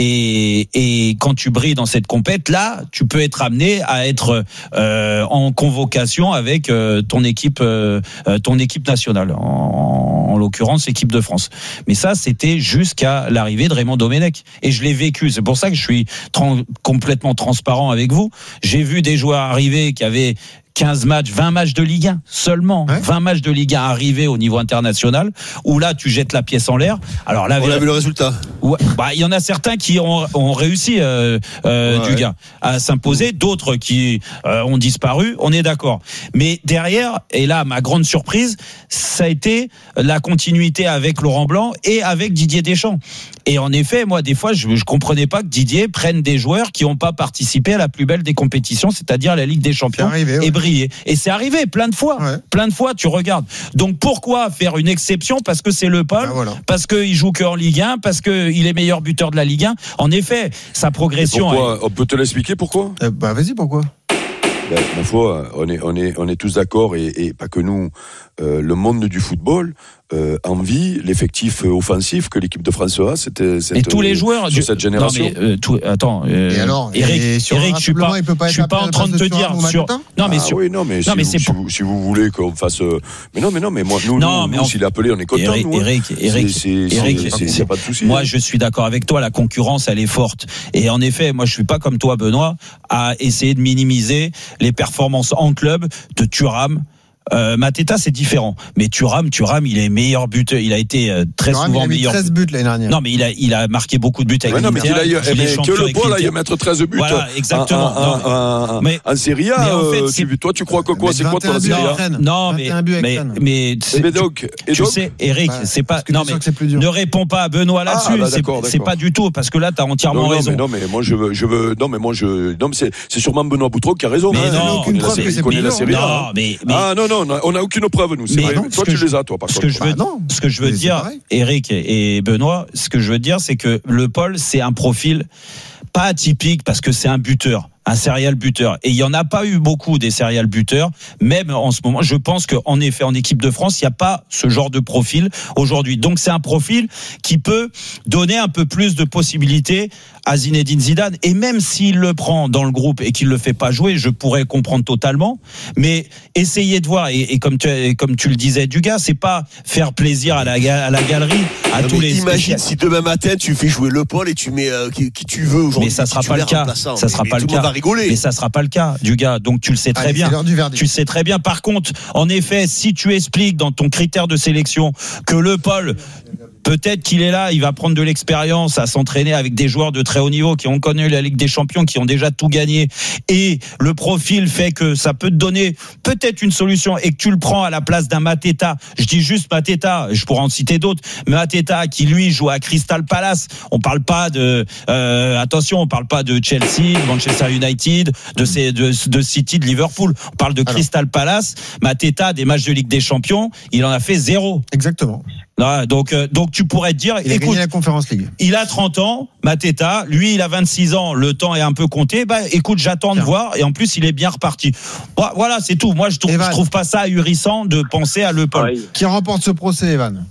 Et, et quand tu brilles dans cette compète, là, tu peux être amené à être euh, en convocation avec euh, ton équipe, euh, ton équipe nationale, en, en l'occurrence équipe de France. Mais ça, c'était jusqu'à l'arrivée de Raymond Domenech. Et je l'ai vécu. C'est pour ça que je suis tra- complètement transparent avec vous. J'ai vu des joueurs arriver qui avaient quinze matchs, vingt matchs de Ligue un seulement, ouais. vingt matchs de Ligue un arrivés au niveau international, où là tu jettes la pièce en l'air. Alors là, on a vu le résultat. Ouais, bah il y en a certains qui ont, ont réussi, euh, euh, ouais, Dugas, à s'imposer, d'autres qui euh, ont disparu. On est d'accord. Mais derrière, et là ma grande surprise, ça a été la continuité avec Laurent Blanc et avec Didier Deschamps. Et en effet, moi des fois, je, je comprenais pas que Didier prenne des joueurs qui n'ont pas participé à la plus belle des compétitions, c'est-à-dire la Ligue des Champions. Arrivé, ouais. Et briller. Et c'est arrivé plein de fois. Ouais. Plein de fois, tu regardes. Donc pourquoi faire une exception? Parce que c'est le Paul, ah, voilà. Parce qu'il joue que en Ligue un, parce qu'il est meilleur buteur de la Ligue un. En effet, sa progression. Pourquoi est... On peut te l'expliquer pourquoi? euh, Bah vas-y, pourquoi? Ben, ma foi, on est, on est, on est tous d'accord, et, et pas que nous. Euh, le monde du football euh, envie l'effectif offensif que l'équipe de France a. C'était, cette, et tous les joueurs sur du... cette génération. Non mais euh, tout... attends. Euh... Et alors, Eric, et sur Eric, je suis pas, pas je suis pas en train de te dire sur. Non mais ah, sur... oui, non mais, non, si, mais vous, c'est si, vous, si vous voulez qu'on fasse. Mais non mais non mais moi nous, non, nous, mais nous on... s'il est appelé, on est content. Eric, nous, hein. Eric, Eric, c'est, c'est, Eric, c'est, c'est, c'est, pas de souci. Moi hein. je suis d'accord avec toi. La concurrence elle est forte. Et en effet, moi je suis pas comme toi, Benoît, à essayer de minimiser les performances en club de Thuram. Euh, Mateta c'est différent, mais Thuram, Thuram il est meilleur buteur, il a été euh, très Thuram, souvent il a mis meilleur. treize buts l'année dernière. Non mais il a il a marqué beaucoup de buts avec ouais, non, mais l'Inter. Il a, il mais que le Paul aille mettre treize buts. Voilà, exactement. En, en, en, en, mais, en Serie A, en fait, euh, tu, toi tu crois que quoi, c'est quoi toi la Serie A? Non mais mais mais, mais donc, tu, tu sais Eric, bah, c'est pas non mais ne réponds pas à Benoît là-dessus, ah, bah, c'est, d'accord, c'est d'accord. Pas du tout parce que là t'as entièrement non, non, raison. Mais non mais moi je veux je veux non mais moi je non mais c'est c'est sûrement Benoît Boutreau qui a raison. Mais non, aucune preuve que c'est connaît la Serie A. Ah non non, on a aucune preuve nous, c'est vrai. Toi, tu les as, toi, par contre. Ce que je veux, non, ce que je veux dire, Eric et Benoît, ce que je veux dire, c'est que le Paul, c'est un profil pas atypique parce que c'est un buteur. Un serial buteur. Et il n'y en a pas eu beaucoup des serial buteurs, même en ce moment. Je pense qu'en effet, en équipe de France, il n'y a pas ce genre de profil aujourd'hui. Donc c'est un profil qui peut donner un peu plus de possibilités à Zinedine Zidane. Et même s'il le prend dans le groupe et qu'il ne le fait pas jouer, je pourrais comprendre totalement. Mais essayez de voir, et, et comme, tu, comme tu le disais, Dugas, c'est pas faire plaisir à la, à la galerie, à non, tous les... Imagine si demain matin, tu fais jouer Le Paul et tu mets euh, qui, qui tu veux aujourd'hui. Mais ça ne sera pas le cas. Ça ne sera pas le cas. Rigoler. Mais ça sera pas le cas, Dugas. Donc tu le sais très Allez, bien. C'est l'heure du verdict. Tu le sais très bien. Par contre, en effet, si tu expliques dans ton critère de sélection que le Paul, peut-être qu'il est là, il va prendre de l'expérience à s'entraîner avec des joueurs de très haut niveau qui ont connu la Ligue des Champions, qui ont déjà tout gagné, et le profil fait que ça peut te donner peut-être une solution et que tu le prends à la place d'un Mateta. Je dis juste Mateta, je pourrais en citer d'autres. Mateta qui lui joue à Crystal Palace. On parle pas de euh, attention, on parle pas de Chelsea, de Manchester United, de, ces, de, de City, de Liverpool. On parle de Crystal Palace. Mateta, des matchs de Ligue des Champions, il en a fait zéro. Exactement. Là, donc, euh, donc tu pourrais te dire, il écoute, a gagné la Conference League. Il a trente ans, Mateta, lui il a vingt-six ans, le temps est un peu compté. Bah écoute, j'attends Tiens. de voir, et en plus il est bien reparti. Bon, voilà, c'est tout. Moi je trouve, je trouve pas ça ahurissant de penser à Le Paul. Ah, oui. Qui remporte ce procès, Evan?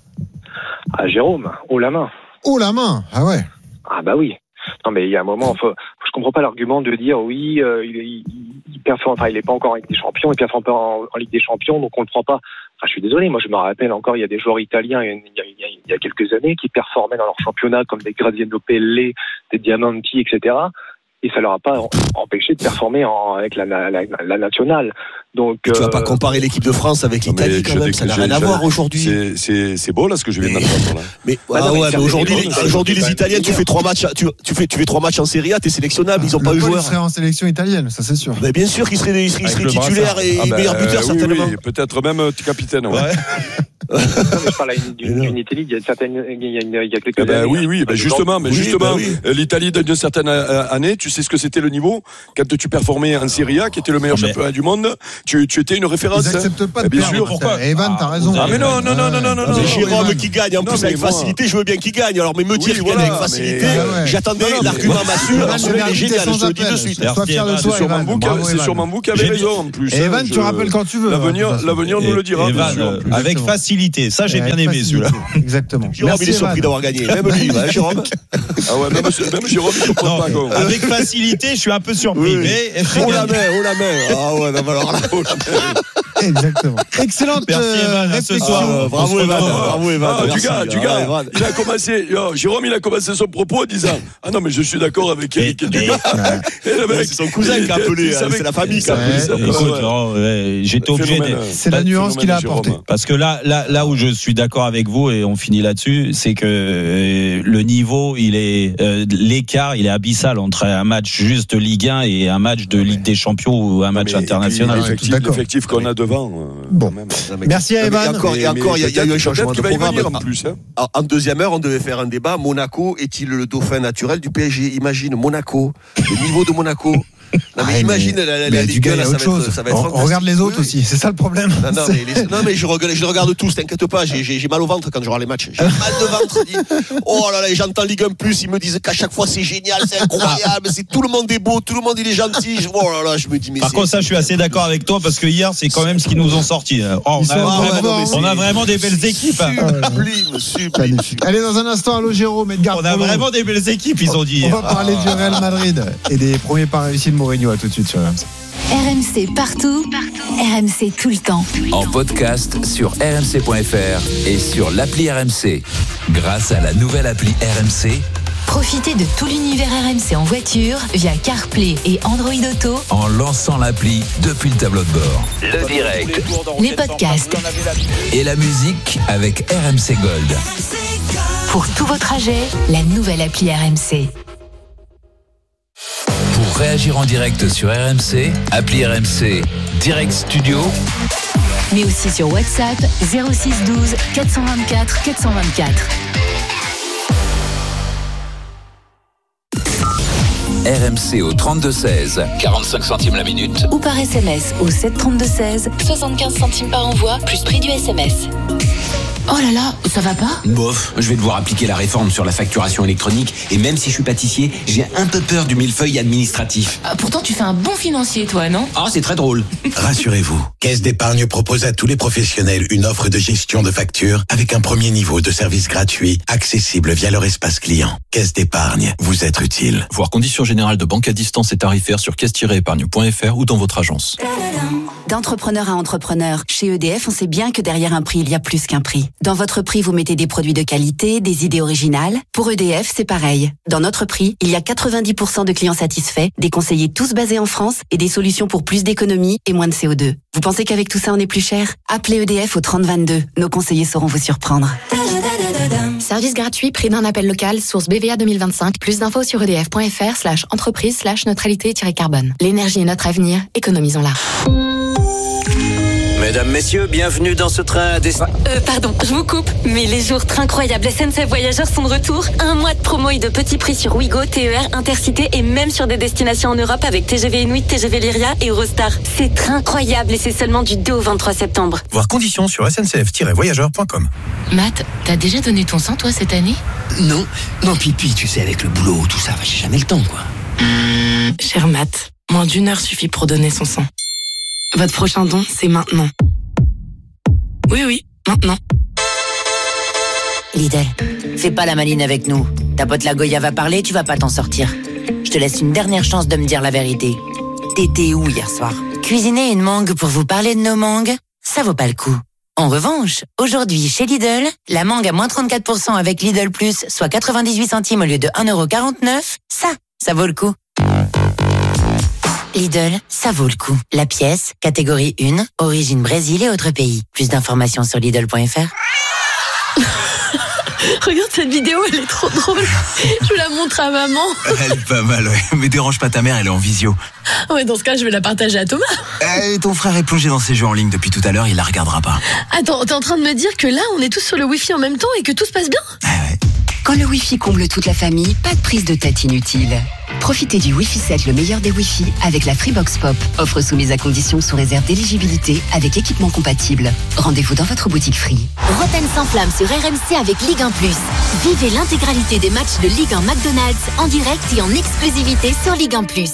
Ah, Jérôme, haut la main. Haut la main, ah ouais. Ah bah oui. Non mais il y a un moment, faut, je comprends pas l'argument de dire oui, euh, il, il, il performe, enfin il est pas encore en Ligue des Champions, il performe pas en, en Ligue des Champions, donc on le prend pas. Enfin, je suis désolé, moi je me rappelle encore, il y a des joueurs italiens il y a, il y a, il y a quelques années qui performaient dans leur championnat comme des Graziano Pelle, des Diamanti, et cetera. et ça leur a pas empêché de performer en, avec la, la, la, la nationale. Donc, tu vas euh, pas comparer l'équipe de France avec l'Italie quand même, ça n'a rien à voir aujourd'hui. C'est, c'est, c'est beau là ce que je viens d'apprendre là. Mais, ah non, ouais, mais mais aujourd'hui, c'est les, bon, aujourd'hui c'est les Italiens, tu fais trois matchs, tu, tu fais, tu fais trois matchs en Serie A, t'es sélectionnable, ils ont pas eu joueur. Il serait en sélection italienne, ça c'est sûr. Mais bien sûr qu'ils seraient, ils seraient, ils seraient titulaires et ah ben, meilleurs buteurs oui, certainement. Oui, peut-être même euh, capitaine. Ouais. ouais. Non, mais je parle d'une, d'une Italie, il y a certaines, il y a, une, il y a quelques eh ben, années. oui, oui, ben justement, mais oui, justement, ben oui. l'Italie d'une certaine année, tu sais ce que c'était le niveau quand tu performais en Serie A, qui était le meilleur mais... championnat du monde, tu, tu étais une référence. Ils n'acceptent pas de bien perdre. sûr. Pourquoi Evan, t'as raison. Ah mais non, non, non, non, non, non. C'est Jérôme Evan. qui gagne. En non, plus avec moi... facilité, je veux bien qu'il gagne. Alors mais me dire oui, qu'il voilà, gagne avec facilité, mais... ouais. j'attendais non, non, l'argument mais... massue. Alors celui-là est génial, je te le dis de suite. Sois fier de toi, Evan. C'est sûrement vous qui avez raison en plus. Evan, tu rappelles quand tu veux. L'avenir nous le dira. Evan, avec facilité. Ça, j'ai bien aimé celui-là. Exactement. Jérôme, il est surpris d'avoir gagné. Même lui, Jérôme. Ah ouais, même Jérôme, il ne comprend pas. Avec facilité, je suis un peu surpris. Mais oh la main, oh la main. Ah ouais, non, alors là, oh la main. Exactement. Excellente Merci Evan, réflexion. ce soir. Ah, bravo Evan, bravo Evan. Ah, du gars, du gars. Ah, il a commencé, oh, Jérôme, il a commencé son propos en disant ah non mais je suis d'accord avec Eric. C'est son cousin qui a appelé, c'est la famille qui a appelé. Écoute, oh, ouais, j'étais obligé. De... C'est la nuance qu'il a apportée. Parce que là, là, là où je suis d'accord avec vous et on finit là-dessus, c'est que euh, le niveau, il est euh, l'écart, il est abyssal entre un match juste Ligue un et un match de Ligue des Champions ou un match international. L'effectif qu'on a devant. Bon, merci à Evan. Et encore, et encore, il y a eu un changement de programme. En plus, hein. En deuxième heure, on devait faire un débat. Monaco est-il le dauphin naturel du P S G? Imagine Monaco, le niveau de Monaco. Non mais ah, imagine mais, la, la, la Ligue un, là, ça, va être, ça va être on regarde les autres oui. aussi, c'est ça le problème. Non, non, mais, les, non, mais je, regarde, je les regarde tous, t'inquiète pas, j'ai, j'ai, j'ai mal au ventre quand je regarde les matchs. J'ai mal de ventre. Dit, oh là là, et j'entends Ligue un plus, ils me disent qu'à chaque fois c'est génial, c'est incroyable, c'est tout le monde est beau, tout le monde il est gentil. Je, oh là là, je me dis mais. Par contre, ça, je suis assez d'accord avec toi parce que hier, c'est quand même ce qu'ils nous ont sorti. Oh, on, a vraiment, ouais, non, on a vraiment des belles équipes. Sublime, sublime. Allez, dans un instant, allô Jérôme, Edgar. On a vraiment des belles équipes, ils ont dit. On va parler du Real Madrid et des premiers pas réussis de Mourinho. À tout de suite sur R M C. R M C partout, partout. R M C tout le temps. En podcast sur r m c point f r et sur l'appli R M C. Grâce à la nouvelle appli R M C, profitez de tout l'univers R M C en voiture via CarPlay et Android Auto en lançant l'appli depuis le tableau de bord. Le direct, les podcasts et la musique avec R M C Gold. Pour tous vos trajets, la nouvelle appli R M C. Pour réagir en direct sur R M C, appli R M C Direct Studio, mais aussi sur WhatsApp zéro six douze quatre cent vingt-quatre quatre cent vingt-quatre. R M C au trente-deux seize, quarante-cinq centimes la minute. Ou par S M S au sept trente-deux seize, soixante-quinze centimes par envoi, plus prix du S M S. Oh là là, ça va pas ? Bof, je vais devoir appliquer la réforme sur la facturation électronique et même si je suis pâtissier, j'ai un peu peur du millefeuille administratif. Ah, pourtant tu fais un bon financier toi, non ? Ah, c'est très drôle. Rassurez-vous, Caisse d'épargne propose à tous les professionnels une offre de gestion de factures avec un premier niveau de service gratuit, accessible via leur espace client. Caisse d'épargne, vous êtes utile. Voir conditions générales de banque à distance et tarifaires sur caisse tiret épargne point f r ou dans votre agence. D'entrepreneur à entrepreneur, chez E D F, on sait bien que derrière un prix, il y a plus qu'un prix. Dans votre prix, vous mettez des produits de qualité, des idées originales. Pour E D F, c'est pareil. Dans notre prix, il y a quatre-vingt-dix pour cent de clients satisfaits, des conseillers tous basés en France et des solutions pour plus d'économie et moins de C O deux. Vous pensez qu'avec tout ça, on est plus cher ? Appelez E D F au trente vingt-deux. Nos conseillers sauront vous surprendre. Service gratuit, prix d'un appel local, source B V A deux mille vingt-cinq. Plus d'infos sur edf.fr slash entreprise slash neutralité-carbone. L'énergie est notre avenir, économisons-la. Mesdames, messieurs, bienvenue dans ce train à destination. Euh, pardon, je vous coupe, mais les jours trains incroyables S N C F Voyageurs sont de retour. Un mois de promo et de petits prix sur Ouigo, T E R, Intercité et même sur des destinations en Europe avec T G V Inuit, T G V Lyria et Eurostar. C'est train incroyable et c'est seulement du deux au vingt-trois septembre. Voir conditions sur s n c f tiret voyageurs point com. Matt, t'as déjà donné ton sang toi cette année ? Non, non, pipi, tu sais, avec le boulot, tout ça, j'ai jamais le temps, quoi. Mmh, cher Matt, moins d'une heure suffit pour donner son sang. Votre prochain don, c'est maintenant. Oui, oui, maintenant. Lidl, fais pas la maline avec nous. Ta pote la Goya va parler, tu vas pas t'en sortir. Je te laisse une dernière chance de me dire la vérité. T'étais où hier soir ? Cuisiner une mangue pour vous parler de nos mangues, ça vaut pas le coup. En revanche, aujourd'hui, chez Lidl, la mangue à moins trente-quatre pour cent avec Lidl Plus, soit quatre-vingt-dix-huit centimes au lieu de un euro quarante-neuf, ça, ça vaut le coup. Lidl, ça vaut le coup. La pièce, catégorie un, origine Brésil et autres pays. Plus d'informations sur Lidl point F R. Regarde cette vidéo, elle est trop drôle. Je la montre à maman. Elle est pas mal, ouais. Mais dérange pas ta mère, elle est en visio. Ouais, dans ce cas, je vais la partager à Thomas. Et ton frère est plongé dans ses jeux en ligne depuis tout à l'heure, il la regardera pas. Attends, t'es en train de me dire que là, on est tous sur le Wi-Fi en même temps et que tout se passe bien ? Quand le Wi-Fi comble toute la famille, pas de prise de tête inutile. Profitez du Wi-Fi sept, le meilleur des Wi-Fi, avec la Freebox Pop. Offre soumise à conditions sous réserve d'éligibilité avec équipement compatible. Rendez-vous dans votre boutique Free. Roten sans flamme sur R M C avec Ligue un plus. Vivez l'intégralité des matchs de Ligue un McDonald's en direct et en exclusivité sur Ligue un plus.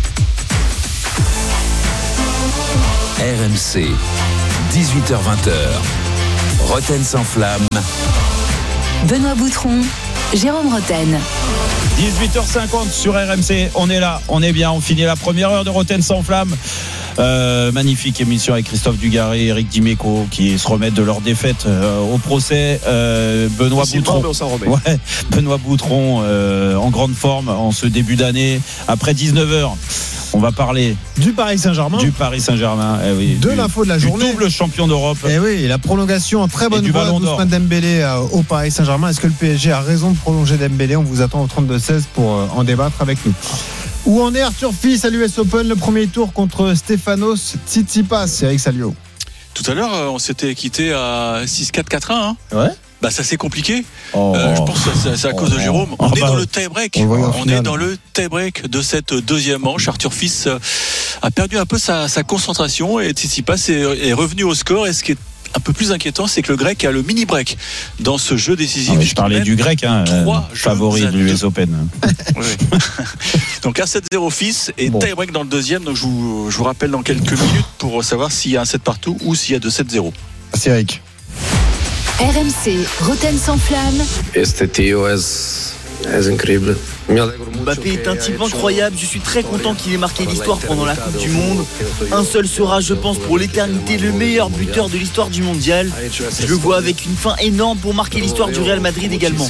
R M C, dix-huit heures vingt. Roten sans flamme. Benoît Boutron, Jérôme Roten. dix-huit heures cinquante sur R M C, on est là, on est bien, on finit la première heure de Roten sans flamme. Euh, magnifique émission avec Christophe Dugarry, Eric Dimeco qui se remettent de leur défaite euh, au procès. Euh, Benoît c'est Boutron, bon, on s'en remet. ouais, Benoît Boutron euh, en grande forme en ce début d'année. Après dix-neuf heures, on va parler du Paris Saint-Germain. Du Paris Saint-Germain, eh oui, de du, l'info de la du journée. Double champion d'Europe. Et oui, la prolongation en très bonne voie d'Ousmane Dembélé euh, au Paris Saint-Germain. Est-ce que le P S G a raison de prolonger Dembélé ? On vous attend au trente-deux seize pour euh, en débattre avec nous. Où en est Arthur Fils à l'U S Open, le premier tour contre Stefanos Tsitsipas. Eric Salio. Tout à l'heure, on s'était quitté à six quatre quatre un. Hein. Ouais. Bah ça c'est compliqué. Oh. Euh, je pense que c'est, c'est à cause oh. de Jérôme. On oh, est bah, dans le tie-break. On, on est dans le tie-break de cette deuxième manche. Arthur Fils a perdu un peu sa, sa concentration et Tsitsipas est, est revenu au score. Et ce qui est un peu plus inquiétant, c'est que le Grec a le mini break dans ce jeu décisif. Ah, je parlais du Grec, hein, euh, favori de l'U S Open. Oui. Donc un sept zéro Fils et bon. Tie-break dans le deuxième. Donc je vous, je vous rappelle dans quelques minutes pour savoir s'il y a un sept partout ou s'il y a deux sept zéro. C'est Eric. R M C, Roten sans flamme. Este tío es, es increíble. Mbappé est un type incroyable, je suis très content qu'il ait marqué l'histoire pendant la Coupe du Monde. Un seul sera, je pense, pour l'éternité le meilleur buteur de l'histoire du mondial. Je le vois avec une fin énorme pour marquer l'histoire du Real Madrid également.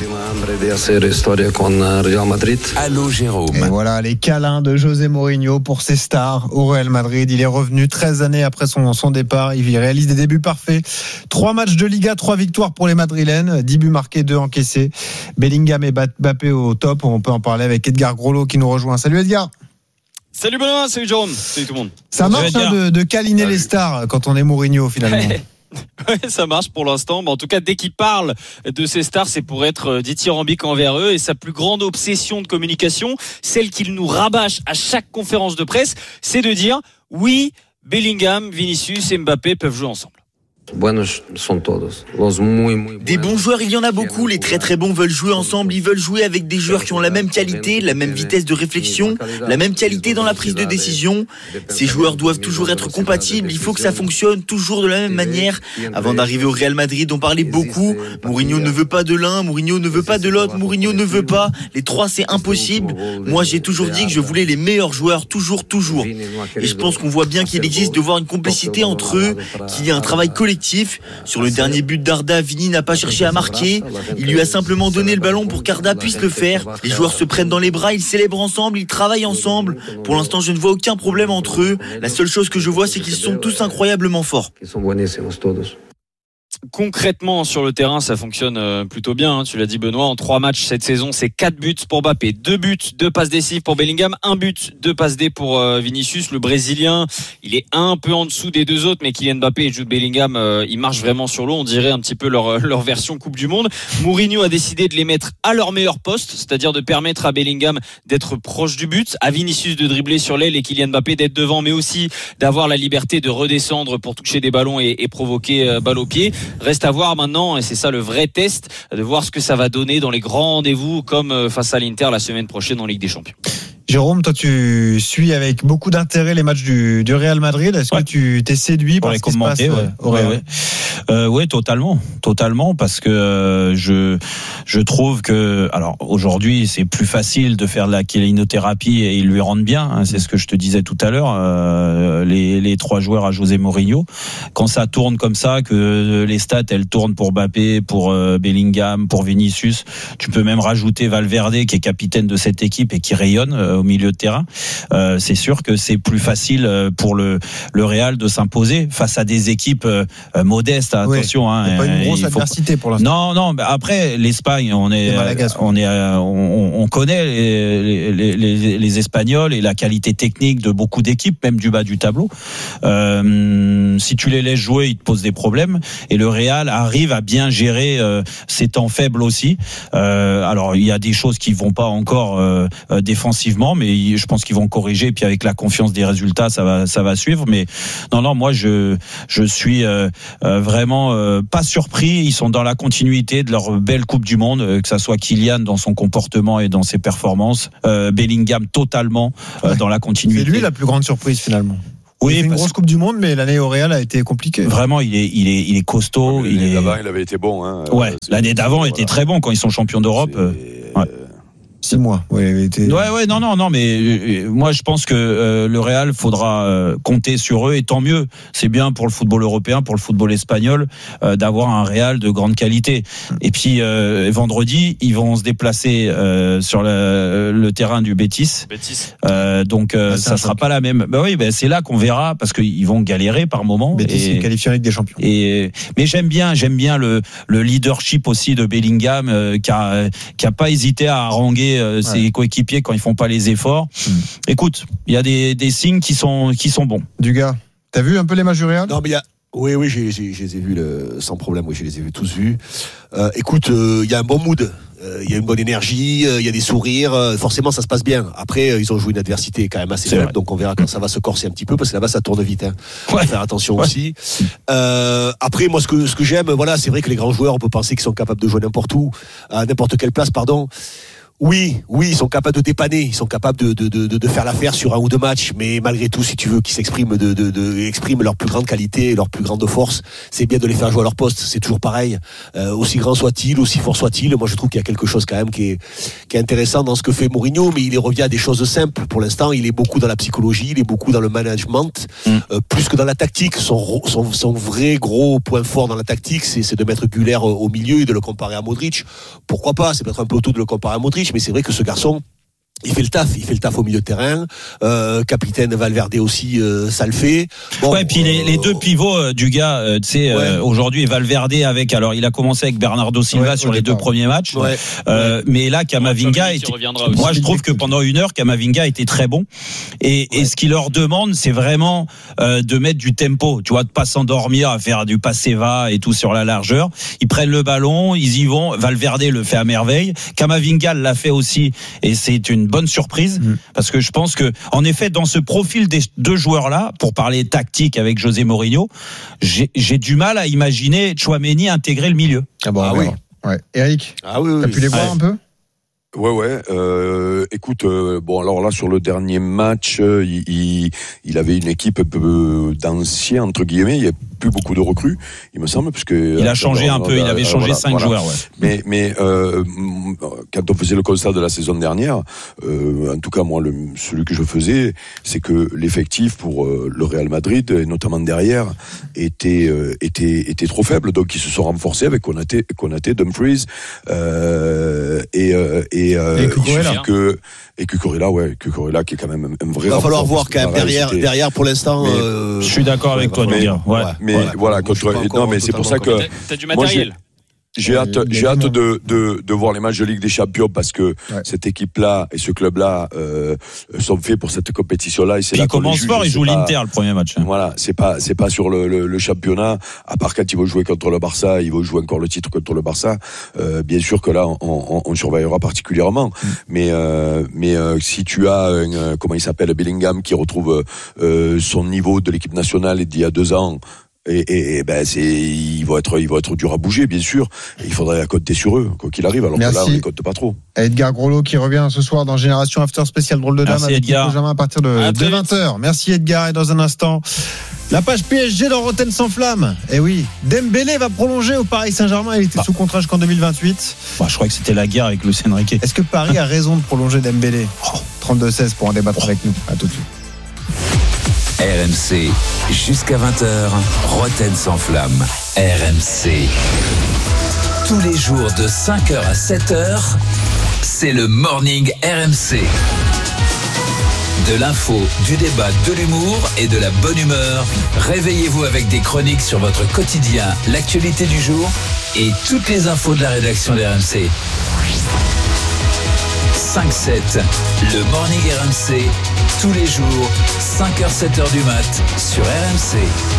Allô Jérôme. Et voilà les câlins de José Mourinho pour ses stars au Real Madrid. Il est revenu treize années après son, son départ. Il réalise des débuts parfaits. Trois matchs de Liga, trois victoires pour les Madrilènes. dix buts marqués, deux encaissés. Bellingham et Mbappé au top. On peut en parler avec Edgar Groslo qui nous rejoint. Salut Edgar. Salut Benoît, salut Jérôme, salut tout le monde. Ça marche hein, de, de câliner les stars quand on est Mourinho finalement. Ouais, ça marche pour l'instant, mais en tout cas dès qu'il parle de ces stars, c'est pour être dithyrambique envers eux, et sa plus grande obsession de communication, celle qu'il nous rabâche à chaque conférence de presse, c'est de dire oui, Bellingham, Vinicius et Mbappé peuvent jouer ensemble. Des bons joueurs, il y en a beaucoup. Les très très bons veulent jouer ensemble. Ils veulent jouer avec des joueurs qui ont la même qualité, la même vitesse de réflexion, la même qualité dans la prise de décision. Ces joueurs doivent toujours être compatibles. Il faut que ça fonctionne toujours de la même manière. Avant d'arriver au Real Madrid, on parlait beaucoup. Mourinho ne veut pas de l'un, Mourinho ne veut pas de l'autre, Mourinho ne veut pas. Les trois, c'est impossible. Moi, j'ai toujours dit que je voulais les meilleurs joueurs, toujours, toujours. Et je pense qu'on voit bien qu'il existe de voir une complicité entre eux, qu'il y a un travail collectif. Sur le dernier but d'Arda, Vini n'a pas cherché à marquer. Il lui a simplement donné le ballon pour qu'Arda puisse le faire. Les joueurs se prennent dans les bras, ils célèbrent ensemble, ils travaillent ensemble. Pour l'instant, je ne vois aucun problème entre eux. La seule chose que je vois, c'est qu'ils sont tous incroyablement forts. Concrètement, sur le terrain, ça fonctionne plutôt bien. Hein, tu l'as dit, Benoît. En trois matchs cette saison, c'est quatre buts pour Mbappé, deux buts, deux passes décisives pour Bellingham, un but, deux passes D pour euh, Vinicius. Le Brésilien, il est un peu en dessous des deux autres, mais Kylian Mbappé et Jude Bellingham, euh, ils marchent vraiment sur l'eau. On dirait un petit peu leur, leur version Coupe du Monde. Mourinho a décidé de les mettre à leur meilleur poste, c'est-à-dire de permettre à Bellingham d'être proche du but, à Vinicius de dribbler sur l'aile et Kylian Mbappé d'être devant, mais aussi d'avoir la liberté de redescendre pour toucher des ballons et, et provoquer euh, balle au pied. Reste à voir maintenant, et c'est ça le vrai test, de voir ce que ça va donner dans les grands rendez-vous comme face à l'Inter la semaine prochaine en Ligue des Champions. Jérôme, toi tu suis avec beaucoup d'intérêt les matchs du, du Real Madrid. Est-ce ouais. que tu t'es séduit par ce qui se passe ouais. au Real ? Ouais, ouais. Euh, ouais, totalement, totalement, parce que euh, je je trouve que alors aujourd'hui c'est plus facile de faire de la kélinothérapie et ils lui rendent bien. Hein, c'est ce que je te disais tout à l'heure. Euh, les les trois joueurs à José Mourinho, quand ça tourne comme ça, que les stats elles tournent pour Mbappé, pour euh, Bellingham, pour Vinicius, tu peux même rajouter Valverde qui est capitaine de cette équipe et qui rayonne. Euh, au milieu de terrain, euh, c'est sûr que c'est plus facile pour le le Real de s'imposer face à des équipes euh, modestes. Attention, oui, hein, c'est pas une grosse il faut adversité pour l'instant. Non, non. Après, l'Espagne, on est, on est, on, on connaît les, les, les, les Espagnols et la qualité technique de beaucoup d'équipes, même du bas du tableau. Euh, si tu les laisses jouer, ils te posent des problèmes. Et le Real arrive à bien gérer euh, ses temps faibles aussi. Euh, alors, il y a des choses qui vont pas encore euh, défensivement, mais je pense qu'ils vont corriger. Et puis avec la confiance des résultats, ça va, ça va suivre. Mais non, non, moi, je, je suis euh, euh, vraiment euh, pas surpris. Ils sont dans la continuité de leur belle Coupe du Monde, euh, que ça soit Kylian dans son comportement et dans ses performances, euh, Bellingham totalement euh, ouais. dans la continuité. C'est lui la plus grande surprise finalement. Oui, il a fait une grosse Coupe du Monde, mais l'année au Real a été compliquée. Vraiment, il est, il est, il est costaud. L'année il est... d'avant, il avait été bon. Hein. Ouais, l'année d'avant voilà. était très bon quand ils sont champions d'Europe. C'est... Ouais. Six mois. Oui, il était... ouais, ouais, non, non, non, mais euh, moi je pense que euh, le Real faudra euh, compter sur eux et tant mieux. C'est bien pour le football européen, pour le football espagnol, euh, d'avoir un Real de grande qualité. Et puis euh, vendredi, ils vont se déplacer euh, sur le, le terrain du Betis. Betis. Euh, donc euh, ah, ça sera pas la même. Bah oui, bah, c'est là qu'on verra parce qu'ils vont galérer par moment. Betis est qualifié en Ligue des Champions. Et mais j'aime bien, j'aime bien le, le leadership aussi de Bellingham euh, qui a qui a pas hésité à haranguer Euh, ses ouais. coéquipiers quand ils font pas les efforts. Mmh. Écoute, il y a des, des signes qui sont, qui sont bons. Du gars, t'as vu un peu les matchs du Real ? Non, mais il y a. Oui, oui, j'ai, j'ai, je les ai vus le, sans problème. Oui, je les ai vus tous vus. Euh, écoute, il euh, y a un bon mood. Il euh, y a une bonne énergie. Il euh, y a des sourires. Euh, forcément, ça se passe bien. Après, euh, ils ont joué une adversité quand même assez faible. Donc, on verra quand ça va se corser un petit peu parce que là-bas, ça tourne vite. Hein. Ouais. Faut faire attention ouais. aussi. Euh, après, moi, ce que, ce que j'aime, voilà, c'est vrai que les grands joueurs, on peut penser qu'ils sont capables de jouer n'importe où, à n'importe quelle place, pardon. Oui, oui, ils sont capables de dépanner, ils sont capables de, de, de, de faire l'affaire sur un ou deux matchs, mais malgré tout, si tu veux qu'ils s'expriment de, de, de, expriment leur plus grande qualité, leur plus grande force, c'est bien de les faire jouer à leur poste, c'est toujours pareil. Euh, aussi grand soit-il, aussi fort soit-il, moi je trouve qu'il y a quelque chose quand même qui est, qui est intéressant dans ce que fait Mourinho, mais il revient à des choses simples. Pour l'instant, il est beaucoup dans la psychologie, il est beaucoup dans le management, mm. euh, plus que dans la tactique. Son, son, son vrai gros point fort dans la tactique, c'est, c'est de mettre Güler au milieu et de le comparer à Modric. Pourquoi pas? C'est peut-être un peu tôt de le comparer à Modric, mais c'est vrai que ce garçon, il fait le taf, il fait le taf au milieu de terrain. Euh, capitaine Valverde aussi, euh, ça le fait. Bon, ouais, puis euh, les, les deux pivots euh, du gars, euh, tu sais, ouais. euh, aujourd'hui Valverde avec, alors il a commencé avec Bernardo Silva ouais, sur les deux premiers matchs, ouais. Euh, ouais. mais là Camavinga, était, moi je trouve que pendant une heure Camavinga était très bon. Et, ouais. et ce qu'il leur demande, c'est vraiment euh, de mettre du tempo, tu vois, de pas s'endormir à faire du passe-va et tout sur la largeur. Ils prennent le ballon, ils y vont. Valverde le fait à merveille. Camavinga l'a fait aussi, et c'est une bonne surprise mmh. parce que je pense que en effet dans ce profil des deux joueurs là, pour parler tactique avec José Mourinho, j'ai, j'ai du mal à imaginer Tchouaméni intégrer le milieu. Ah, bah, ah oui. Ouais. Eric, ah oui, oui, t'as pu les voir ouais. un peu? Ouais, ouais. Euh, écoute, euh, bon, alors là, sur le dernier match, euh, il, il, il avait une équipe un peu d'anciens, entre guillemets. Il n'y a plus beaucoup de recrues, il me semble, parce que il a changé un peu. Il avait changé voilà, cinq voilà. joueurs. Ouais. Mais, mais euh, quand on faisait le constat de la saison dernière, euh, en tout cas moi, le, celui que je faisais, c'est que l'effectif pour euh, le Real Madrid, et notamment derrière, était euh, était était trop faible. Donc ils se sont renforcés avec Konaté, Konaté, Dumfries euh, et euh, et, euh, et Cucurella. que et Cucurella, ouais, Cucurella qui est quand même un vrai. Il va falloir voir quand même derrière, derrière pour l'instant. Mais, euh, je suis d'accord avec toi, mais, Dugas. Ouais. Mais ouais, voilà, contre, non, mais c'est pour ça que. T'as, t'as du matériel. Moi, J'ai hâte, j'ai hâte de, de, de voir les matchs de Ligue des Champions parce que ouais. cette équipe-là et ce club-là euh, sont faits pour cette compétition-là. Et c'est Puis là il commence fort, il joue pas, l'Inter le premier match. Hein. Voilà, c'est pas c'est pas sur le, le, le championnat. À part quand ils vont jouer contre le Barça, ils vont jouer encore le titre contre le Barça. Euh, bien sûr que là, on, on, on surveillera particulièrement. Mm. Mais euh, mais euh, si tu as un, euh, comment il s'appelle, Bellingham qui retrouve euh, son niveau de l'équipe nationale d'il y a deux ans. Et, et, et ben c'est ils vont être ils vont être durs à bouger bien sûr. Et il faudrait compter sur eux quoi qu'il arrive. Alors Merci. Que là on les compte pas trop. Edgar Groslo qui revient ce soir dans Génération After spécial drôle de dame avec Benjamin à partir de, de vingt heures. Merci Edgar et dans un instant la page P S G dans Rotten sans flamme. Et oui, Dembélé va prolonger au Paris Saint-Germain. Il était bah. sous contrat jusqu'en deux mille vingt-huit. Bah, je crois que c'était la guerre avec Luis Enrique. Est-ce que Paris a raison de prolonger Dembélé? oh, trente-deux seize pour en débattre oh. avec nous. À tout de suite. R M C, jusqu'à vingt heures, Rotten sans flamme. R M C. Tous les jours de cinq heures à sept heures, c'est le Morning R M C. De l'info, du débat, de l'humour et de la bonne humeur. Réveillez-vous avec des chroniques sur votre quotidien, l'actualité du jour et toutes les infos de la rédaction de R M C. cinq sept, le Morning R M C, tous les jours, cinq heures sept heures du mat sur R M C.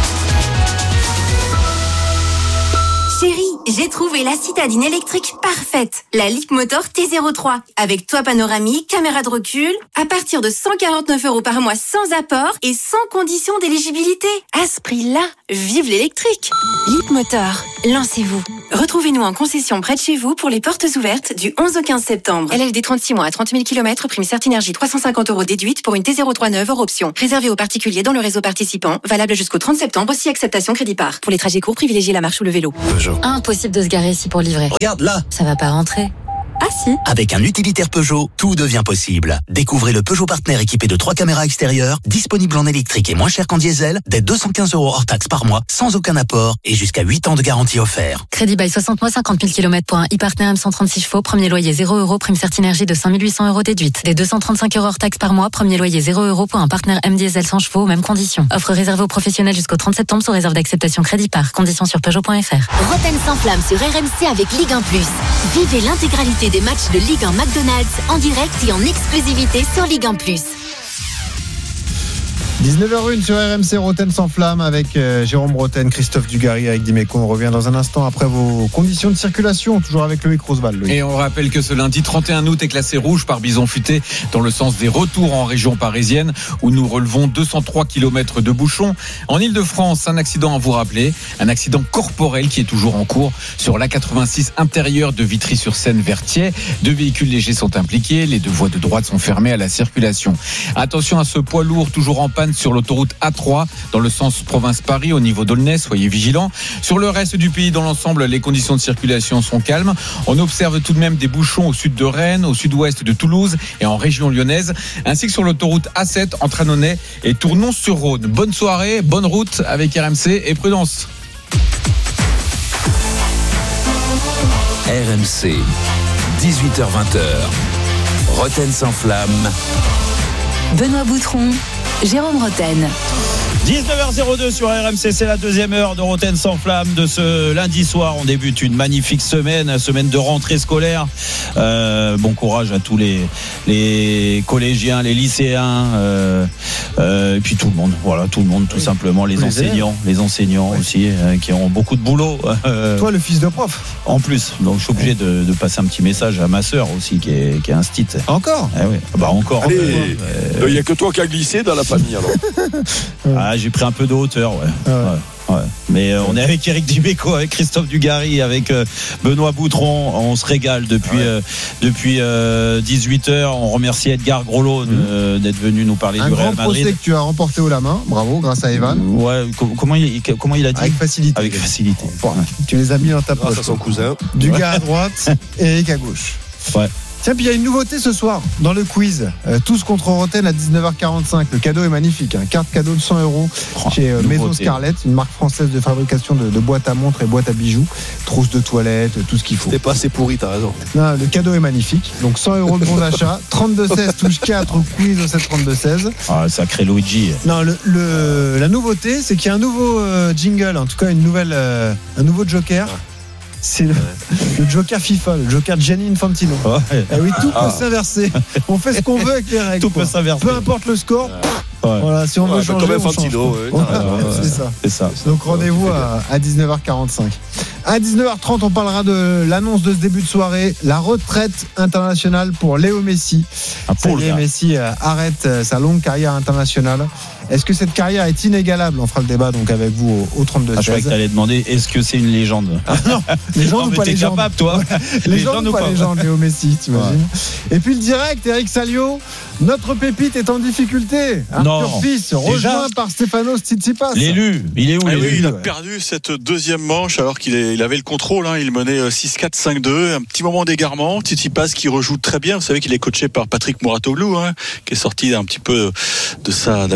Chérie, j'ai trouvé la citadine électrique parfaite. La Leapmotor T zéro trois. Avec toit panoramique, caméra de recul. À partir de cent quarante-neuf euros par mois sans apport et sans condition d'éligibilité. À ce prix-là, vive l'électrique. Leapmotor, lancez-vous. Retrouvez-nous en concession près de chez vous pour les portes ouvertes du onze au quinze septembre. L L D trente-six mois à trente mille kilomètres, prime Certinergie trois cent cinquante euros déduite pour une T zéro trois neuve hors option. Réservé aux particuliers dans le réseau participant. Valable jusqu'au trente septembre, aussi acceptation crédit par. Pour les trajets courts, privilégiez la marche ou le vélo. Peugeot. Impossible de se garer ici pour livrer. Regarde là. Ça va pas rentrer. Ah si. Avec un utilitaire Peugeot, tout devient possible. Découvrez le Peugeot Partner équipé de trois caméras extérieures, disponible en électrique et moins cher qu'en diesel, dès deux cent quinze euros hors taxe par mois, sans aucun apport et jusqu'à huit ans de garantie offert. Crédit by soixante mois, cinquante mille kilomètres pour un e-Partner M cent trente-six chevaux, premier loyer zéro euros, prime Certinergie de cinq mille huit cents euros déduite. Des deux cent trente-cinq euros hors taxe par mois, premier loyer zéro euros pour un Partner M diesel cent chevaux, mêmes conditions. Offre réservée aux professionnels jusqu'au trente septembre sous réserve d'acceptation crédit par. Conditions sur Peugeot point F R. Rotten sans flamme sur R M C avec Ligue un plus. Vivez l'intégralité des matchs de Ligue un McDonald's en direct et en exclusivité sur Ligue un plus. dix-neuf heures un sur R M C, Rotten sans flamme avec euh, Jérôme Rotten, Christophe Dugarry, avec Dimeco. On revient dans un instant après vos conditions de circulation, toujours avec Loïc Roosevelt. Loïc. Et on rappelle que ce lundi trente et un août est classé rouge par Bison Futé dans le sens des retours en région parisienne où nous relevons deux cent trois kilomètres de bouchons. En Ile-de-France, un accident à vous rappeler, un accident corporel qui est toujours en cours sur l'A quatre-vingt-six intérieur de Vitry-sur-Seine vers Thiais. Deux véhicules légers sont impliqués, les deux voies de droite sont fermées à la circulation. Attention à ce poids lourd toujours en panne sur l'autoroute A trois dans le sens province-Paris au niveau d'Aulnay, soyez vigilants. Sur le reste du pays, dans l'ensemble, les conditions de circulation sont calmes. On observe tout de même des bouchons au sud de Rennes, au sud-ouest de Toulouse et en région lyonnaise, ainsi que sur l'autoroute A sept entre Annonay et Tournon-sur-Rhône. Bonne soirée, bonne route avec R M C et prudence. R M C, dix-huit heures vingt. Rotten sans flamme. Benoît Boutron, Jérôme Rotten. dix-neuf heures deux sur R M C, c'est la deuxième heure de Rotten sans flamme de ce lundi soir. On débute une magnifique semaine, semaine de rentrée scolaire. Euh, bon courage à tous les, les collégiens, les lycéens, euh, euh, et puis tout le monde. Voilà, tout le monde, tout oui. simplement. Les, les enseignants, élèves. les enseignants oui. aussi, euh, qui ont beaucoup de boulot. Euh, Toi, le fils de prof. En plus, donc je suis obligé de, de passer un petit message à ma sœur aussi, qui est, qui est instite. Encore eh oui. Bah encore. Il euh, n'y euh, a que toi qui as glissé dans la famille alors. Ah, j'ai pris un peu de hauteur, ouais. Ah ouais. ouais, ouais. Mais euh, on est avec Eric Dimeco, avec Christophe Dugarry, avec euh, Benoît Boutron. On se régale depuis ouais. euh, depuis euh, dix-huit heures. On remercie Edgar Groslo mmh. euh, d'être venu nous parler un du Real Madrid. Un grand procès que tu as remporté haut la main. Bravo, grâce à Evan. Ouais. Comment il comment il a dit? Avec facilité. Avec facilité. Bon, tu les as mis dans ta poche. Grâce à son cousin. Dugarry à droite et Eric à gauche. Ouais. Tiens, puis il y a une nouveauté ce soir dans le quiz. Euh, tous contre Rotten à dix-neuf heures quarante-cinq. Le cadeau est magnifique. Hein. Carte cadeau de cent euros oh, chez euh, Maison Scarlett, une marque française de fabrication de, de boîtes à montres et boîtes à bijoux, trousses de toilette, tout ce qu'il faut. C'était pas assez pourri, t'as raison. Non, le cadeau est magnifique. Donc cent euros de bon d'achat. trente-deux seize touche quatre au quiz au sept trente-deux seize. Ah, sacré Luigi. Non, le, le, la nouveauté, c'est qu'il y a un nouveau euh, jingle, en tout cas une nouvelle, euh, un nouveau joker. Ah. C'est le, le Joker FIFA, le Joker Gianni Infantino. Ouais. Eh oui, tout ah. peut s'inverser. On fait ce qu'on veut avec les règles. Tout quoi. peut s'inverser. Peu importe le score. Ouais. Voilà, si on ouais, veut changer, comme on Infantino, change. Ouais, voilà, ouais, c'est, ça. c'est ça. Donc rendez-vous à, à dix-neuf heures quarante-cinq. À dix-neuf heures trente, on parlera de l'annonce de ce début de soirée, la retraite internationale pour Léo Messi. Ah, pour Léo Messi euh, arrête euh, sa longue carrière internationale. Est-ce que cette carrière est inégalable? On fera le débat donc avec vous au, au trente-deux seize. Ah, je croyais que tu allais demander est-ce que c'est une légende? Ah, non, légende ou pas t'es légende capable, toi. Légende ou pas légende, Léo Messi, t'imagines? Ouais. Et puis le direct, Eric Salio, notre pépite est en difficulté. Arthur Fils, rejoint par Stefanos Tsitsipas. L'élu, il est où? Ah l'élu oui, il a perdu cette deuxième manche alors qu'il est, il avait le contrôle. Hein. Il menait six quatre, cinq deux. Un petit moment d'égarement. Tsitsipas qui rejoue très bien. Vous savez qu'il est coaché par Patrick Mouratoglou, hein, qui est sorti un petit peu de sa, de sa graisse,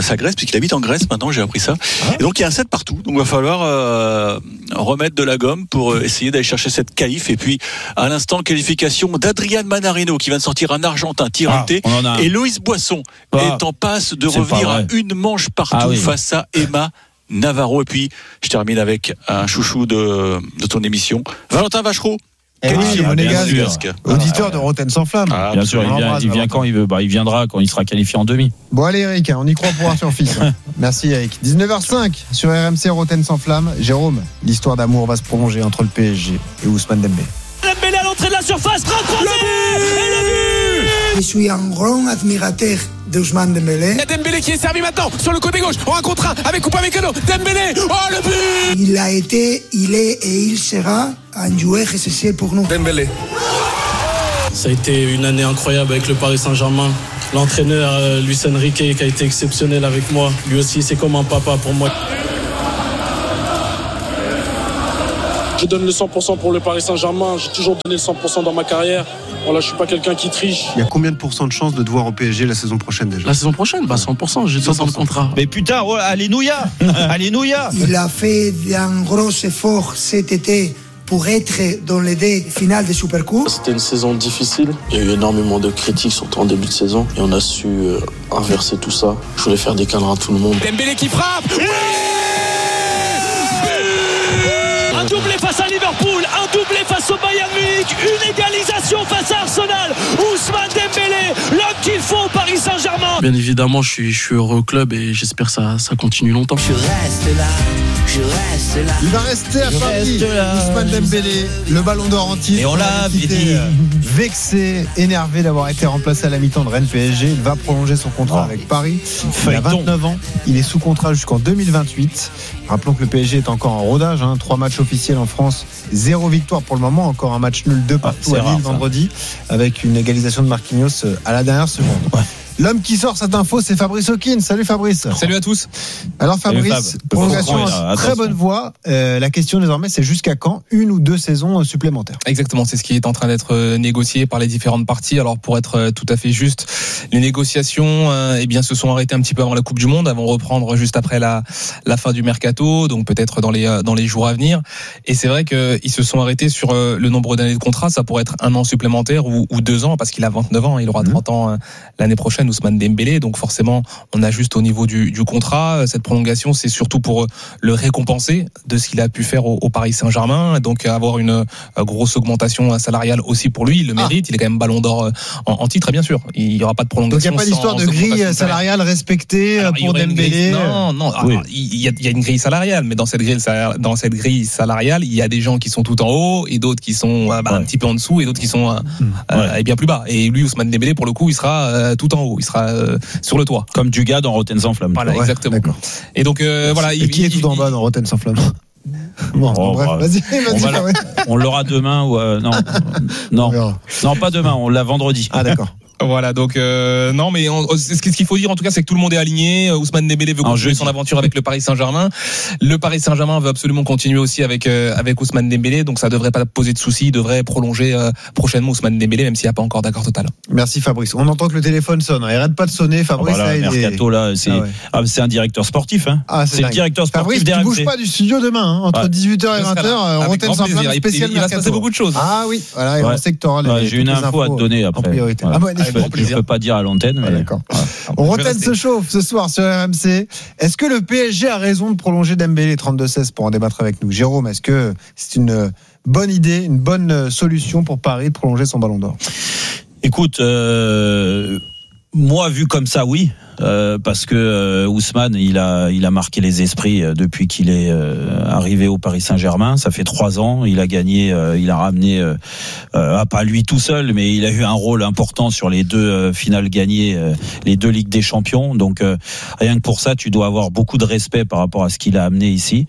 c'est qu'il habite en Grèce maintenant, j'ai appris ça. Et donc il y a un set partout, donc il va falloir euh, remettre de la gomme pour essayer d'aller chercher cette qualif. Et puis à l'instant, qualification d'Adrian Manarino qui vient de sortir un Argentin tiré ah, et Loïs Boisson ah, est en passe de revenir à une manche partout ah, oui. face à Emma Navarro. Et puis je termine avec un chouchou de, de ton émission, Valentin Vachereau. Eh oui, Monégasque, auditeur de Rotten sans flamme. Ah, bien sûr, il vient, il vient quand il veut. Bah, il viendra quand il sera qualifié en demi. Bon, allez, Eric, on y croit pour Arthur Fils. Merci, Eric. dix-neuf heures cinq sur R M C Rotten sans flamme. Jérôme, l'histoire d'amour va se prolonger entre le P S G et Ousmane Dembélé. Dembélé à l'entrée de la surface, croisé et le but. Je suis un grand admirateur d'Ousmane Dembélé. Il y a Dembélé qui est servi maintenant sur le côté gauche. On un contre un avec Upamecano. Dembélé, oh le but. Il a été, il est et il sera un joueur essentiel pour nous. Dembélé. Ça a été une année incroyable avec le Paris Saint-Germain. L'entraîneur euh, Luis Enrique qui a été exceptionnel avec moi. Lui aussi, c'est comme un papa pour moi. Je donne le cent pour cent pour le Paris Saint-Germain. J'ai toujours donné le cent pour cent dans ma carrière. Voilà, je suis pas quelqu'un qui triche. Il y a combien de pourcents de chances de te voir au P S G la saison prochaine déjà? La saison prochaine, bah cent pour cent. J'ai deux ans de contrat. Mais putain, oh, alléluia, alléluia. Il a fait un gros effort cet été pour être dans les deux finales des Supercoupe. C'était une saison difficile. Il y a eu énormément de critiques, surtout en début de saison, et on a su euh, inverser tout ça. Je voulais faire des câlins à tout le monde. Dembélé qui frappe. Oui. Un doublé face à Liverpool, un doublé face au Bayern Munich, une égalisation face à Arsenal. Ousmane Dembélé, l'homme qu'il faut au Paris Saint-Germain. Bien évidemment, je suis, je suis heureux au club et j'espère que ça, ça continue longtemps. Je reste là, je reste là. Il va rester à je Paris, Ousmane Dembélé, le ballon d'or en titre. Et on l'a quitté, vexé, énervé d'avoir été remplacé à la mi-temps de Rennes P S G. Il va prolonger son contrat oh. avec Paris. Il a vingt-neuf ans, il est sous contrat jusqu'en deux mille vingt-huit. Rappelons que le P S G est encore en rodage, hein. Trois matchs officiels en France, zéro victoire pour le moment, encore un match nul, deux partout ah, à Lille rare, vendredi, avec une égalisation de Marquinhos à la dernière seconde. Ouais. L'homme qui sort cette info, c'est Fabrice Hawkins. Salut Fabrice. Salut à tous. Alors Fabrice, prolongation en très bonne voie. Euh, la question désormais, c'est jusqu'à quand une ou deux saisons supplémentaires? Exactement, c'est ce qui est en train d'être négocié par les différentes parties. Alors pour être tout à fait juste, les négociations euh, eh bien, se sont arrêtées un petit peu avant la Coupe du Monde, elles vont reprendre juste après la, la fin du mercato, donc peut-être dans les, dans les jours à venir. Et c'est vrai qu'ils se sont arrêtés sur le nombre d'années de contrat. Ça pourrait être un an supplémentaire ou, ou deux ans, parce qu'il a vingt-neuf ans, il aura trente ans euh, l'année prochaine. Ousmane Dembélé, donc forcément on ajuste au niveau du, du contrat. Cette prolongation, c'est surtout pour le récompenser de ce qu'il a pu faire au, au Paris Saint-Germain, donc avoir une grosse augmentation salariale aussi pour lui. Il le mérite, ah. il est quand même ballon d'or en, en titre, bien sûr. Il n'y aura pas de prolongation. Donc il n'y a pas d'histoire de grille salariale respectée alors, pour Dembélé. Non, non. Oui. Alors, il, y a, il y a une grille salariale, mais dans cette grille, dans cette grille salariale, il y a des gens qui sont tout en haut et d'autres qui sont bah, ouais. un petit peu en dessous et d'autres qui sont euh, ouais. euh, bien plus bas. Et lui, Ousmane Dembélé, pour le coup, il sera euh, tout en haut. Il sera Euh, sur le toit, comme Dugas dans Rotten sans flamme. Voilà, ouais, exactement. D'accord. Et donc euh, voilà. Et il, qui est il, tout en bas dans Rotten sans flamme? Bon, oh, bref, bah, vas-y, vas-y. On, va on l'aura demain ou euh, non, non, non, pas demain. On l'a vendredi. Ah d'accord. Voilà, donc euh, non, mais on, ce qu'il faut dire en tout cas, c'est que tout le monde est aligné. Ousmane Dembélé veut continuer son aventure avec le Paris Saint-Germain. Le Paris Saint-Germain veut absolument continuer aussi avec euh, avec Ousmane Dembélé, donc ça devrait pas poser de soucis. Il devrait prolonger euh, prochainement Ousmane Dembélé, même s'il n'y a pas encore d'accord total. Merci Fabrice. On entend que le téléphone sonne. Il arrête pas de sonner, Fabrice. Oh, bah là, là, mercato, est... là, c'est ah ouais. ah, c'est un directeur sportif. Hein. Ah, c'est, c'est le directeur sportif. Fabrice, tu bouges pas du studio demain, hein, entre ouais. dix-huit heures et vingt heures. On Rotten sans flamme spécial. Il va se passer beaucoup de choses. Ah oui, voilà. Et on sait que tu auras. J'ai une info à te donner après. Ah ouais, je peux pas dire à l'antenne. Mais... Ah, d'accord. On Rotten se chauffe ce soir sur R M C. Est-ce que le P S G a raison de prolonger Dembélé trente-deux seize pour en débattre avec nous? Jérôme, est-ce que c'est une bonne idée, une bonne solution pour Paris de prolonger son ballon d'or? Écoute, euh, moi vu comme ça, oui. Euh, parce que euh, Ousmane, il a, il a marqué les esprits euh, depuis qu'il est euh, arrivé au Paris Saint-Germain. Ça fait trois ans. Il a gagné, euh, il a ramené, euh, euh, pas lui tout seul, mais il a eu un rôle important sur les deux euh, finales gagnées, euh, les deux Ligues des Champions. Donc euh, rien que pour ça, tu dois avoir beaucoup de respect par rapport à ce qu'il a amené ici.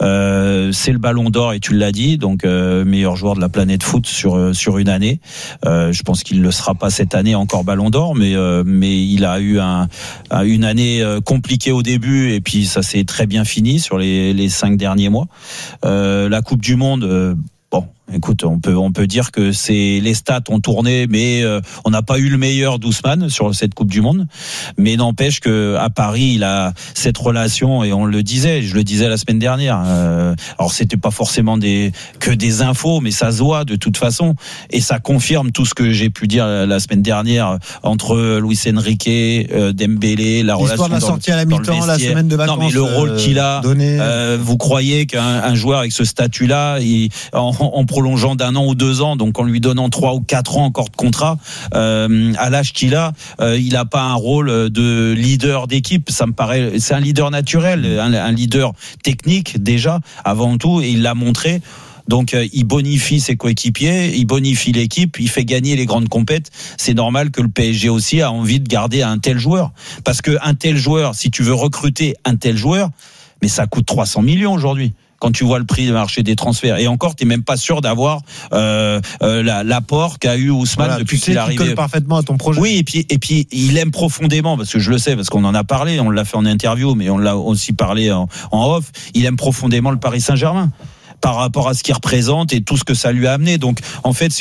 Euh, c'est le Ballon d'Or et tu l'as dit, donc euh, meilleur joueur de la planète foot sur euh, sur une année. Euh, je pense qu'il le sera pas cette année encore Ballon d'Or, mais euh, mais il a eu un une année compliquée au début et puis ça s'est très bien fini sur les, les cinq derniers mois. Euh, la Coupe du Monde, euh, bon, Écoute, on peut on peut dire que c'est les stats ont tourné, mais euh, on n'a pas eu le meilleur d'Ousmane sur cette Coupe du Monde. Mais n'empêche que à Paris, il a cette relation et on le disait, je le disais la semaine dernière. Euh, alors c'était pas forcément des que des infos, mais ça se voit de toute façon et ça confirme tout ce que j'ai pu dire la semaine dernière entre Luis Enrique, euh, Dembélé, la L'histoire relation de la dans, sortie à la dans le mi-temps, la vestiaire. semaine de vacances. Non mais le rôle qu'il a. Donné... Euh, vous croyez qu'un un joueur avec ce statut-là, il, en, en prolongeant d'un an ou deux ans, donc en lui donnant trois ou quatre ans encore de contrat, euh, à l'âge qu'il a, euh, il n'a pas un rôle de leader d'équipe. Ça me paraît, c'est un leader naturel, un, un leader technique déjà avant tout, et il l'a montré. Donc euh, il bonifie ses coéquipiers, il bonifie l'équipe, il fait gagner les grandes compètes. C'est normal que le P S G aussi a envie de garder un tel joueur, parce que un tel joueur, si tu veux recruter un tel joueur, mais ça coûte trois cents millions aujourd'hui. Quand tu vois le prix du marché des transferts, et encore, t'es même pas sûr d'avoir euh, euh, la, l'apport qu'a eu Ousmane voilà, depuis tu sais qu'il est qu'il arrivé. colle parfaitement à ton projet. Oui, et puis et puis il aime profondément, parce que je le sais, parce qu'on en a parlé, on l'a fait en interview, mais on l'a aussi parlé en, en off. Il aime profondément le Paris Saint-Germain par rapport à ce qu'il représente et tout ce que ça lui a amené. Donc en fait, c'est